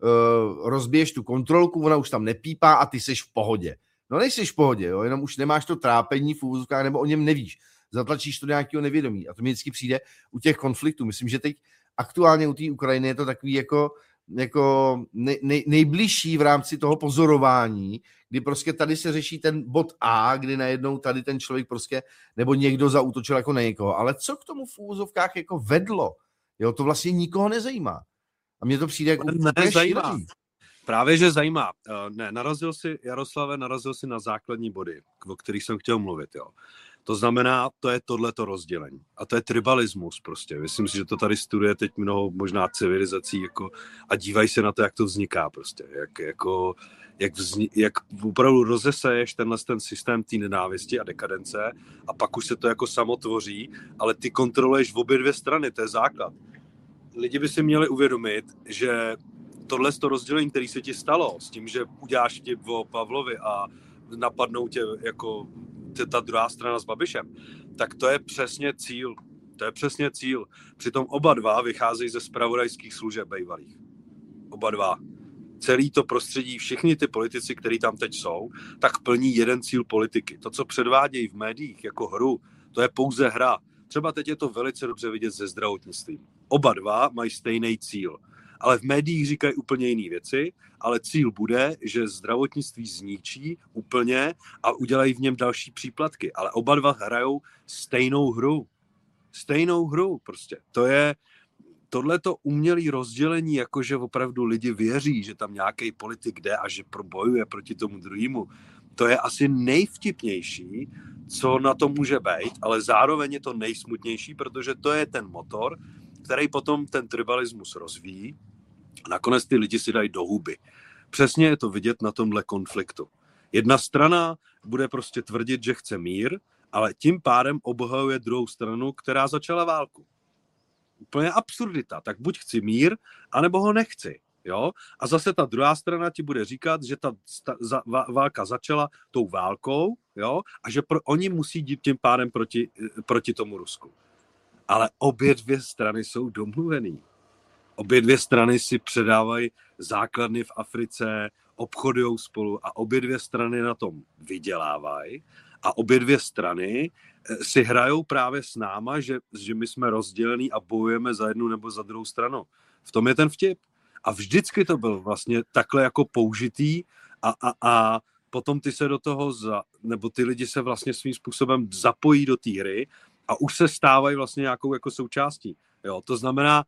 uh, rozbiješ tu kontrolku, ona už tam nepípá a ty seš v pohodě. No nejseš v pohodě, jo, jenom už nemáš to trápení v úvozovkách, nebo o něm nevíš. Zatlačíš to do nějakého nevědomí. A to mi vždycky přijde u těch konfliktů. Myslím, že teď aktuálně u té Ukrajiny je to takový jako, jako nej, nej, nejbližší v rámci toho pozorování, kdy prostě tady se řeší ten bod A, kdy najednou tady ten člověk prostě, nebo někdo zaútočil jako na někoho. Ale co k tomu v úvozovkách jako vedlo? Jo, to vlastně nikoho nezajímá. A mně to přijde jako úplně šílený. Právě, že zajímá. Ne, narazil si, Jaroslave, narazil si na základní body, o kterých jsem chtěl mluvit, jo. To znamená, to je tohleto rozdělení. A to je tribalismus prostě. Myslím si, že to tady studuje teď mnoho možná civilizací jako, a dívají se na to, jak to vzniká prostě. Jak, jako, jak, vzni, jak opravdu rozeseješ tenhle ten systém té nenávisti a dekadence a pak už se to jako samo tvoří, ale ty kontroluješ v obě dvě strany, to je základ. Lidi by si měli uvědomit, že tohle to rozdělení, které se ti stalo, s tím, že uděláš tě o Pavlovi a napadnou tě jako ta druhá strana s Babišem, tak to je přesně cíl. To je přesně cíl. Přitom oba dva vycházejí ze zpravodajských služeb bývalých. Oba dva. Celý to prostředí, všichni ty politici, kteří tam teď jsou, tak plní jeden cíl politiky. To, co předvádějí v médiích jako hru, to je pouze hra. Třeba teď je to velice dobře vidět ze zdravotnictvím. Oba dva mají stejný cíl. Ale v médiích říkají úplně jiné věci, ale cíl bude, že zdravotnictví zničí úplně a udělají v něm další příplatky. Ale oba dva hrajou stejnou hru. Stejnou hru prostě. To je tohleto umělé rozdělení, jakože opravdu lidi věří, že tam nějaký politik jde a že bojuje proti tomu druhému. To je asi nejvtipnější, co na to může být, ale zároveň je to nejsmutnější, protože to je ten motor, který potom ten tribalismus rozvíjí. Nakonec ty lidi si dají do huby. Přesně je to vidět na tomhle konfliktu. Jedna strana bude prostě tvrdit, že chce mír, ale tím pádem obhajuje druhou stranu, která začala válku. Úplně absurdita. Tak buď chci mír, anebo ho nechci. Jo? A zase ta druhá strana ti bude říkat, že ta sta, za, válka začala tou válkou, jo? A že pro, oni musí jít tím pádem proti, proti tomu Rusku. Ale obě dvě strany jsou domluvený. Obě dvě strany si předávají základny v Africe, obchodují spolu a obě dvě strany na tom vydělávají a obě dvě strany si hrajou právě s náma, že, že my jsme rozdělení a bojujeme za jednu nebo za druhou stranu. V tom je ten vtip. A vždycky to byl vlastně takhle jako použitý a, a, a potom ty se do toho, za, nebo ty lidi se vlastně svým způsobem zapojí do té hry a už se stávají vlastně nějakou jako součástí. Jo, to znamená,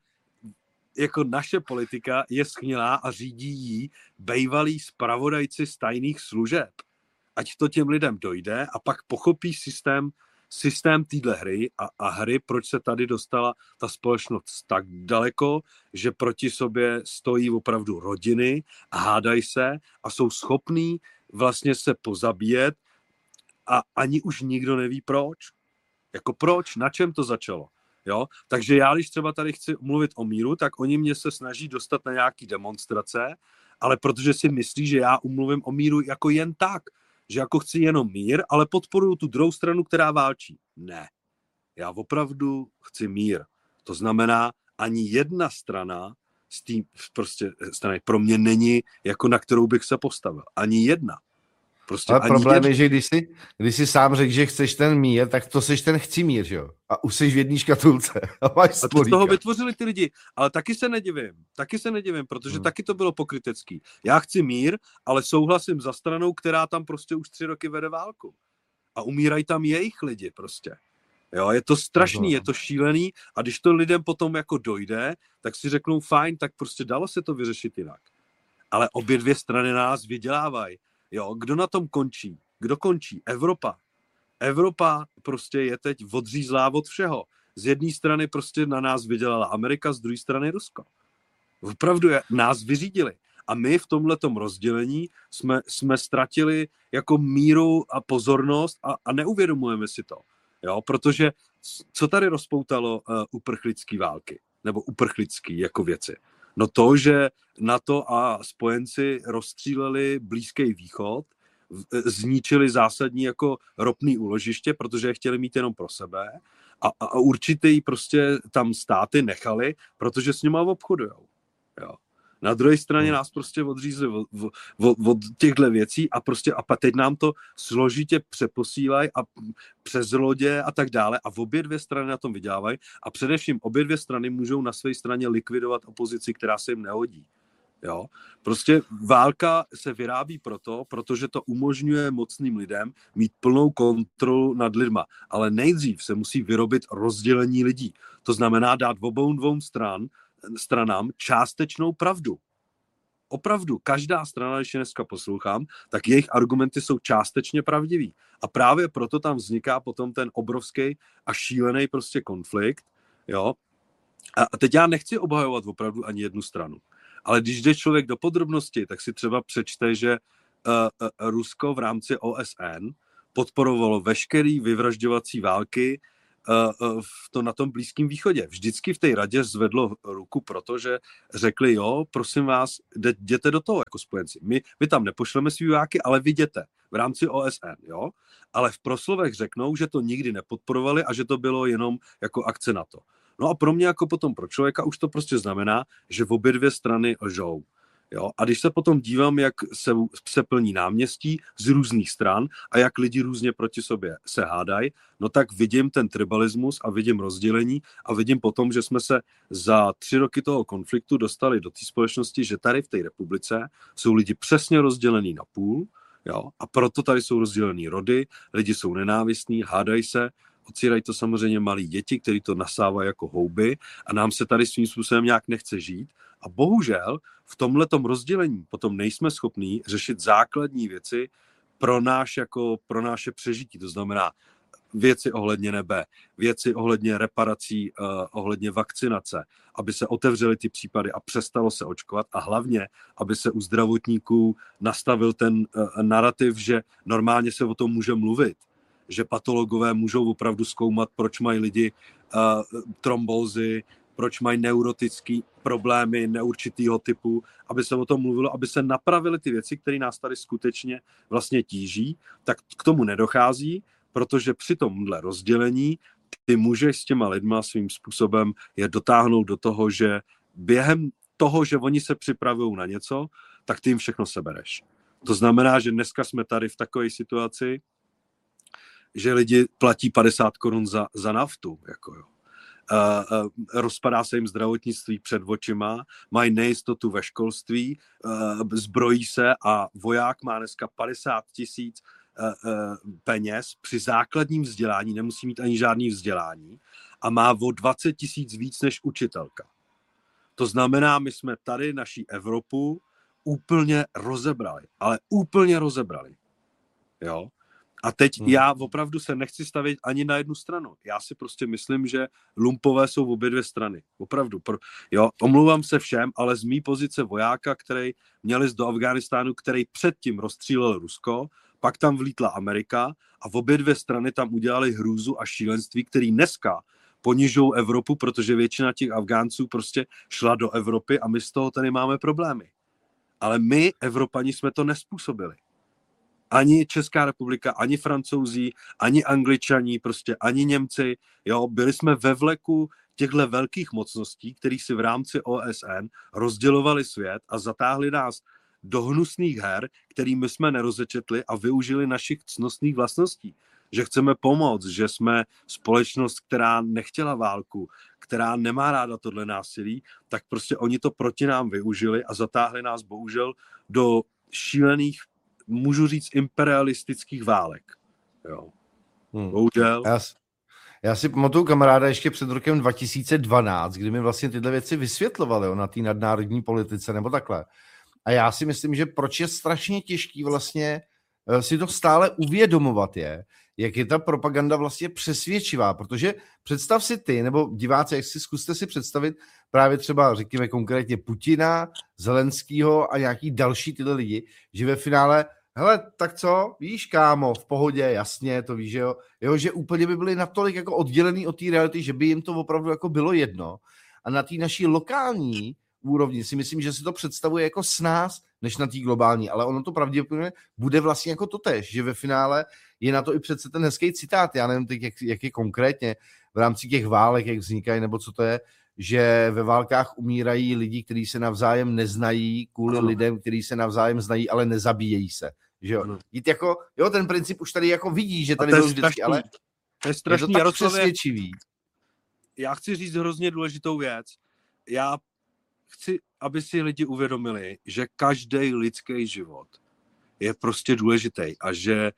jako naše politika je schnilá a řídí jí bejvalí zpravodajci z tajných služeb. Ať to těm lidem dojde a pak pochopí systém, systém téhle hry a, a hry, proč se tady dostala ta společnost tak daleko, že proti sobě stojí opravdu rodiny a hádají se a jsou schopní vlastně se pozabíjet a ani už nikdo neví proč. Jako proč, na čem to začalo. Jo? Takže já, když třeba tady chci mluvit o míru, tak oni mě se snaží dostat na nějaký demonstrace, ale protože si myslí, že já umluvím o míru jako jen tak, že jako chci jenom mír, ale podporuju tu druhou stranu, která válčí. Ne. Já opravdu chci mír. To znamená, ani jedna strana z té prostě strany pro mě není, jako na kterou bych se postavil. Ani jedna. Prostě ale problém jedna. Je, že když jsi, když jsi sám řekl, že chceš ten mír, tak to seš ten chci mír, že jo? A už jsi v jedné škatulce. A máš a z toho vytvořili ty lidi. Ale taky se nedivím. Taky se nedivím, protože hmm. taky to bylo pokrytecký. Já chci mír, ale souhlasím za stranou, která tam prostě už tři roky vede válku. A umírají tam jejich lidi prostě. Jo, je to strašný, je to šílený a když to lidem potom jako dojde, tak si řeknou fajn, tak prostě dalo se to vyřešit jinak. Ale obě dvě strany nás vydělávají. Jo, kdo na tom končí? Kdo končí? Evropa. Evropa prostě je teď odřízlá od všeho. Z jedné strany prostě na nás vydělala Amerika, z druhé strany Rusko. Opravdu je, nás vyřídili. A my v tomhletom rozdělení jsme, jsme ztratili jako míru a pozornost a, a neuvědomujeme si to. Jo, protože co tady rozpoutalo uh, uprchlický války? Nebo uprchlický jako věci? No to, že NATO a spojenci rozstříleli Blízký východ, zničili zásadní jako ropný úložiště, protože je chtěli mít jenom pro sebe A, a, a určitý prostě tam státy nechali, protože s nima obchodujou. Jo. Na druhé straně nás prostě odřízli od, od, od těchto věcí a prostě a teď nám to složitě přeposílají a přes lodě a tak dále a v obě dvě strany na tom vydělávají a především obě dvě strany můžou na své straně likvidovat opozici, která se jim nehodí. Jo? Prostě válka se vyrábí proto, protože to umožňuje mocným lidem mít plnou kontrolu nad lidma. Ale nejdřív se musí vyrobit rozdělení lidí. To znamená dát obou dvou stran, stranám částečnou pravdu. Opravdu, každá strana, když je dneska poslouchám, tak jejich argumenty jsou částečně pravdivý. A právě proto tam vzniká potom ten obrovský a šílený prostě konflikt. Jo? A teď já nechci obhajovat opravdu ani jednu stranu. Ale když jde člověk do podrobnosti, tak si třeba přečte, že uh, uh, Rusko v rámci O S N podporovalo veškerý vyvražďovací války uh, uh, v to, na tom Blízkém východě. Vždycky v té radě zvedlo ruku, protože řekli, jo, prosím vás, jděte do toho jako spojenci. My, my tam nepošleme svý vojáky, ale vy jděte v rámci O S N, jo. Ale v proslovech řeknou, že to nikdy nepodporovali a že to bylo jenom jako akce NATO. No a pro mě jako potom pro člověka už to prostě znamená, že v obě dvě strany lžou. Jo? A když se potom dívám, jak se, se plní náměstí z různých stran a jak lidi různě proti sobě se hádají, no tak vidím ten tribalismus a vidím rozdělení a vidím potom, že jsme se za tři roky toho konfliktu dostali do té společnosti, že tady v té republice jsou lidi přesně rozdělení na půl, jo? A proto tady jsou rozdělený rody, lidi jsou nenávistní, hádají se, ocírají to samozřejmě malí děti, kteří to nasávají jako houby a nám se tady svým způsobem nějak nechce žít. A bohužel v tomhletom rozdělení potom nejsme schopní řešit základní věci pro, náš jako, pro naše přežití. To znamená věci ohledně nebe, věci ohledně reparací, uh, ohledně vakcinace, aby se otevřely ty případy a přestalo se očkovat a hlavně, aby se u zdravotníků nastavil ten uh, narrativ, že normálně se o tom může mluvit. Že patologové můžou opravdu zkoumat, proč mají lidi uh, trombózy, proč mají neurotické problémy neurčitého typu, aby se o tom mluvilo, aby se napravily ty věci, které nás tady skutečně vlastně tíží, tak k tomu nedochází, protože při tomhle rozdělení ty můžeš s těma lidma svým způsobem je dotáhnout do toho, že během toho, že oni se připravují na něco, tak ty jim všechno sebereš. To znamená, že dneska jsme tady v takové situaci, že lidi platí padesát korun za, za naftu. Jako jo. Uh, uh, rozpadá se jim zdravotnictví před očima, mají nejistotu ve školství, uh, zbrojí se a voják má dneska padesát tisíc uh, uh, peněz při základním vzdělání, nemusí mít ani žádný vzdělání a má o dvacet tisíc víc než učitelka. To znamená, my jsme tady naší Evropu úplně rozebrali, ale úplně rozebrali. Jo? A teď hmm. já opravdu se nechci stavit ani na jednu stranu. Já si prostě myslím, že lumpové jsou v obě dvě strany. Opravdu. Jo, omlouvám se všem, ale z mý pozice vojáka, který měl jít do Afghánistánu, který předtím rozstřílel Rusko, pak tam vlítla Amerika a v obě dvě strany tam udělali hrůzu a šílenství, který dneska ponižují Evropu, protože většina těch Afgánců prostě šla do Evropy a my z toho tady máme problémy. Ale my, Evropani, jsme to nespůsobili. Ani Česká republika, ani Francouzi, ani Angličani, prostě ani Němci. Jo, byli jsme ve vleku těchto velkých mocností, který si v rámci O S N rozdělovali svět a zatáhli nás do hnusných her, kterými jsme nerozečetli a využili našich cnostných vlastností. Že chceme pomoct, že jsme společnost, která nechtěla válku, která nemá ráda tohle násilí, tak prostě oni to proti nám využili a zatáhli nás bohužel do šílených, můžu říct, imperialistických válek. Jo. Hmm. Bohužel. Já, já si pamatuju kamaráda ještě před rokem dva tisíce dvanáct, kdy mi vlastně tyhle věci vysvětlovali na té nadnárodní politice nebo takhle. A já si myslím, že proč je strašně těžký vlastně si to stále uvědomovat je, jak je ta propaganda vlastně přesvědčivá, protože představ si ty, nebo diváci, jak si zkuste si představit právě třeba, řekněme konkrétně Putina, Zelenskýho a nějaký další tyhle lidi, že ve finále, hele, tak co, víš, kámo, v pohodě, jasně, to víš, že jo, jo, že úplně by byli natolik jako oddělený od té reality, že by jim to opravdu jako bylo jedno. A na té naší lokální úrovni si myslím, že si to představuje jako s nás, než na té globální, ale ono to pravděpodobně bude vlastně jako totéž, že ve finále je na to i přece ten hezký citát, já nevím teď, jak, jak je konkrétně v rámci těch válek, jak vznikají, nebo co to je, že ve válkách umírají lidi, kteří se navzájem neznají, kvůli ano. lidem, kteří se navzájem znají, ale nezabíjejí se. Že jo? Jít jako, jo, ten princip už tady jako vidí, že tady byl vždycky, strašný, ale to je, strašný, je to tak přesvědčivý. Já chci říct hrozně důležitou věc. Já chci, aby si lidi uvědomili, že každý lidský život je prostě důležitý a že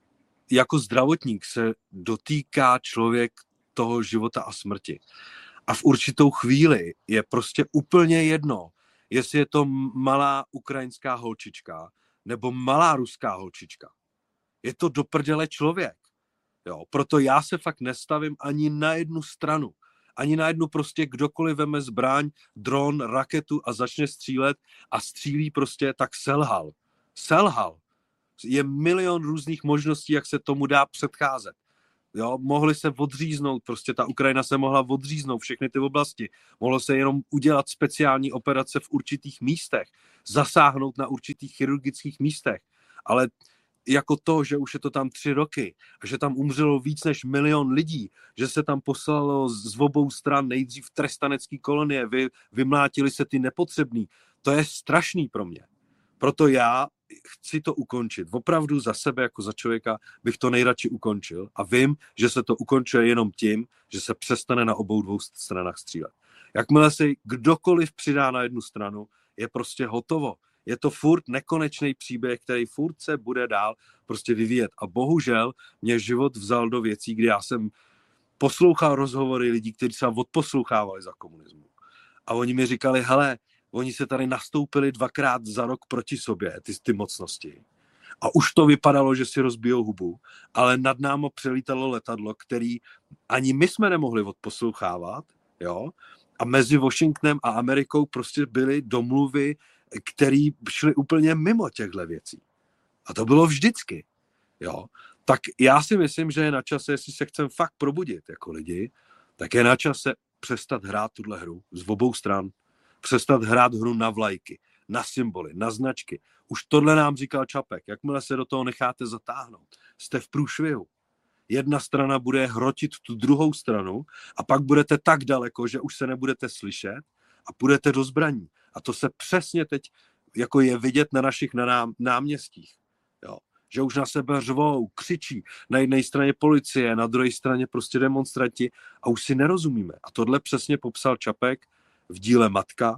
jako zdravotník se dotýká člověk toho života a smrti. A v určitou chvíli je prostě úplně jedno, jestli je to malá ukrajinská holčička nebo malá ruská holčička. Je to do prdele člověk. Jo, proto já se fakt nestavím ani na jednu stranu. Ani na jednu prostě kdokoliv veme zbraň, dron, raketu a začne střílet a střílí prostě, tak selhal. Selhal. Je milion různých možností, jak se tomu dá předcházet. Jo, mohli se odříznout, prostě ta Ukrajina se mohla odříznout, všechny ty oblasti. Mohlo se jenom udělat speciální operace v určitých místech, zasáhnout na určitých chirurgických místech. Ale jako to, že už je to tam tři roky a že tam umřelo víc než milion lidí, že se tam poslalo z obou stran nejdřív trestanecký kolonie, vy, vymlátili se ty nepotřebný, to je strašný pro mě. Proto já chci to ukončit. Opravdu za sebe jako za člověka bych to nejradši ukončil a vím, že se to ukončuje jenom tím, že se přestane na obou dvou stranách střílet. Jakmile se kdokoliv přidá na jednu stranu, je prostě hotovo. Je to furt nekonečný příběh, který furt se bude dál prostě vyvíjet. A bohužel mě život vzal do věcí, kdy já jsem poslouchal rozhovory lidí, kteří se odposlouchávali za komunismu. A oni mi říkali, hele, oni se tady nastoupili dvakrát za rok proti sobě, ty, ty mocnosti. A už to vypadalo, že si rozbijou hubu, ale nad námi přelítalo letadlo, který ani my jsme nemohli odposlouchávat, jo? A mezi Washingtonem a Amerikou prostě byly domluvy, který šly úplně mimo těchto věcí. A to bylo vždycky. Jo? Tak já si myslím, že je na čase, jestli se chcem fakt probudit jako lidi, tak je na čase přestat hrát tuhle hru z obou stran. Přestat hrát hru na vlajky, na symboly, na značky. Už tohle nám říkal Čapek. Jakmile se do toho necháte zatáhnout, jste v průšvihu. Jedna strana bude hrotit tu druhou stranu a pak budete tak daleko, že už se nebudete slyšet a půjdete do zbraní. A to se přesně teď jako je vidět na našich nám, náměstích. Jo. Že už na sebe řvou, křičí. Na jedné straně policie, na druhé straně prostě demonstranti a už si nerozumíme. A tohle přesně popsal Čapek v díle Matka,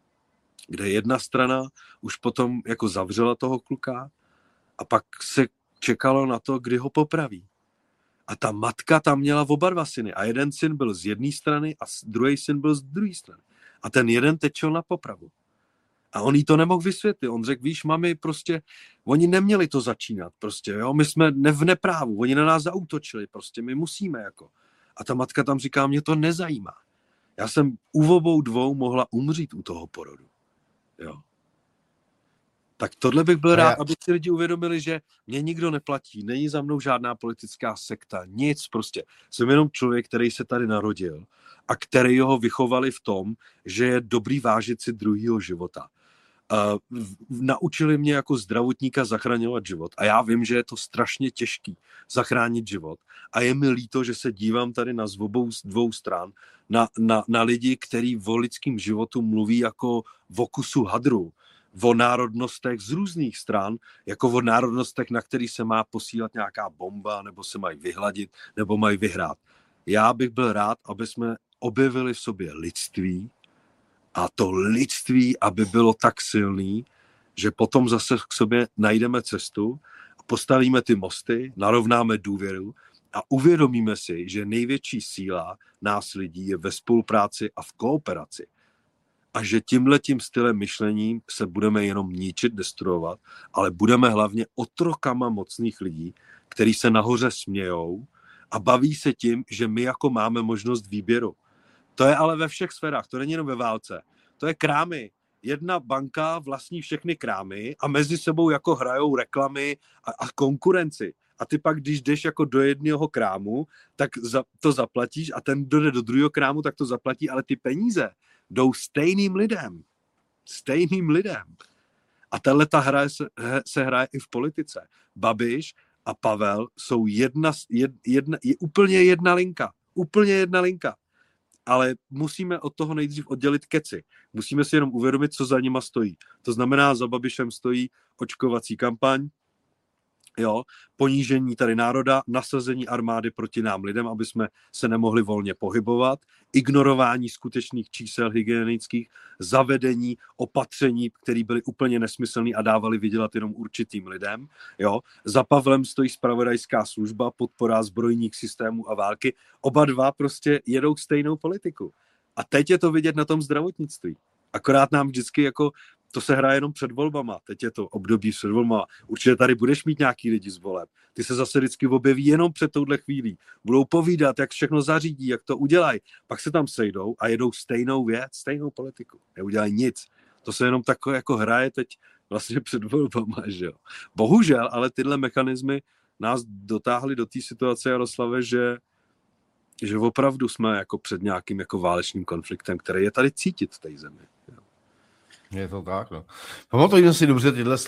kde jedna strana už potom jako zavřela toho kluka a pak se čekalo na to, kdy ho popraví. A ta matka tam měla oba dva syny. A jeden syn byl z jedné strany a druhý syn byl z druhé strany. A ten jeden tečel na popravu. A on jí to nemohl vysvětlit. On řekl, víš, mami, prostě, oni neměli to začínat, prostě, jo, my jsme ne v neprávu, oni na nás zaútočili, prostě, my musíme, jako. A ta matka tam říká, mě to nezajímá. Já jsem u obou dvou mohla umřít u toho porodu, jo. Tak tohle bych byl rád, aby si lidi uvědomili, že mě nikdo neplatí, není za mnou žádná politická sekta, nic prostě. Jsem jenom člověk, který se tady narodil a který ho vychovali v tom, že je dobrý vážit si druhýho života. Uh, naučili mě jako zdravotníka zachraňovat život a já vím, že je to strašně těžký zachránit život a je mi líto, že se dívám tady na obou dvou stran na, na, na lidi, kteří o lidském životu mluví jako o kusu hadru, o národnostech z různých stran, jako o národnostech, na který se má posílat nějaká bomba, nebo se mají vyhladit, nebo mají vyhrát. Já bych byl rád, aby jsme objevili v sobě lidství a to lidství, aby bylo tak silný, že potom zase k sobě najdeme cestu, postavíme ty mosty, narovnáme důvěru a uvědomíme si, že největší síla nás lidí je ve spolupráci a v kooperaci. A že tímhletím stylem myšlení se budeme jenom ničit, destruovat, ale budeme hlavně otrokama mocných lidí, kteří se nahoře smějou a baví se tím, že my jako máme možnost výběru. To je ale ve všech sférách, to není jenom ve válce. To je krámy. Jedna banka vlastní všechny krámy a mezi sebou jako hrajou reklamy a, a konkurenci. A ty pak, když jdeš jako do jednoho krámu, tak za, to zaplatíš a ten, kdo jde do druhého krámu, tak to zaplatí, ale ty peníze jdou stejným lidem. Stejným lidem. A tahle ta hra se, se hraje i v politice. Babiš a Pavel jsou jedna, jedna, je úplně jedna linka. Úplně jedna linka. Ale musíme od toho nejdřív oddělit keci. Musíme si jenom uvědomit, co za nima stojí. To znamená, za Babišem stojí očkovací kampaň, jo, ponížení tady národa, nasazení armády proti nám lidem, aby jsme se nemohli volně pohybovat, ignorování skutečných čísel hygienických, zavedení opatření, které byly úplně nesmyslné a dávali vydělat jenom určitým lidem. Jo. Za Pavlem stojí zpravodajská služba, podpora zbrojních systémů a války. Oba dva prostě jedou stejnou politiku. A teď je to vidět na tom zdravotnictví. Akorát nám vždycky jako to se hraje jenom před volbama. Teď je to období před volbama. Určitě tady budeš mít nějaký lidi z voleb. Ty se zase vždycky objeví jenom před touhle chvílí. Budou povídat, jak všechno zařídí, jak to udělají. Pak se tam sejdou a jedou stejnou věc, stejnou politiku. Neudělají nic. To se jenom takové jako hraje teď vlastně před volbama, že jo. Bohužel, ale tyhle mechanismy nás dotáhly do té situace, Jaroslave, že že opravdu jsme jako před nějakým jako válečným konfliktem, který je tady cítit v té zemi. Je to tak, no. Pamatujeme si dobře tyhle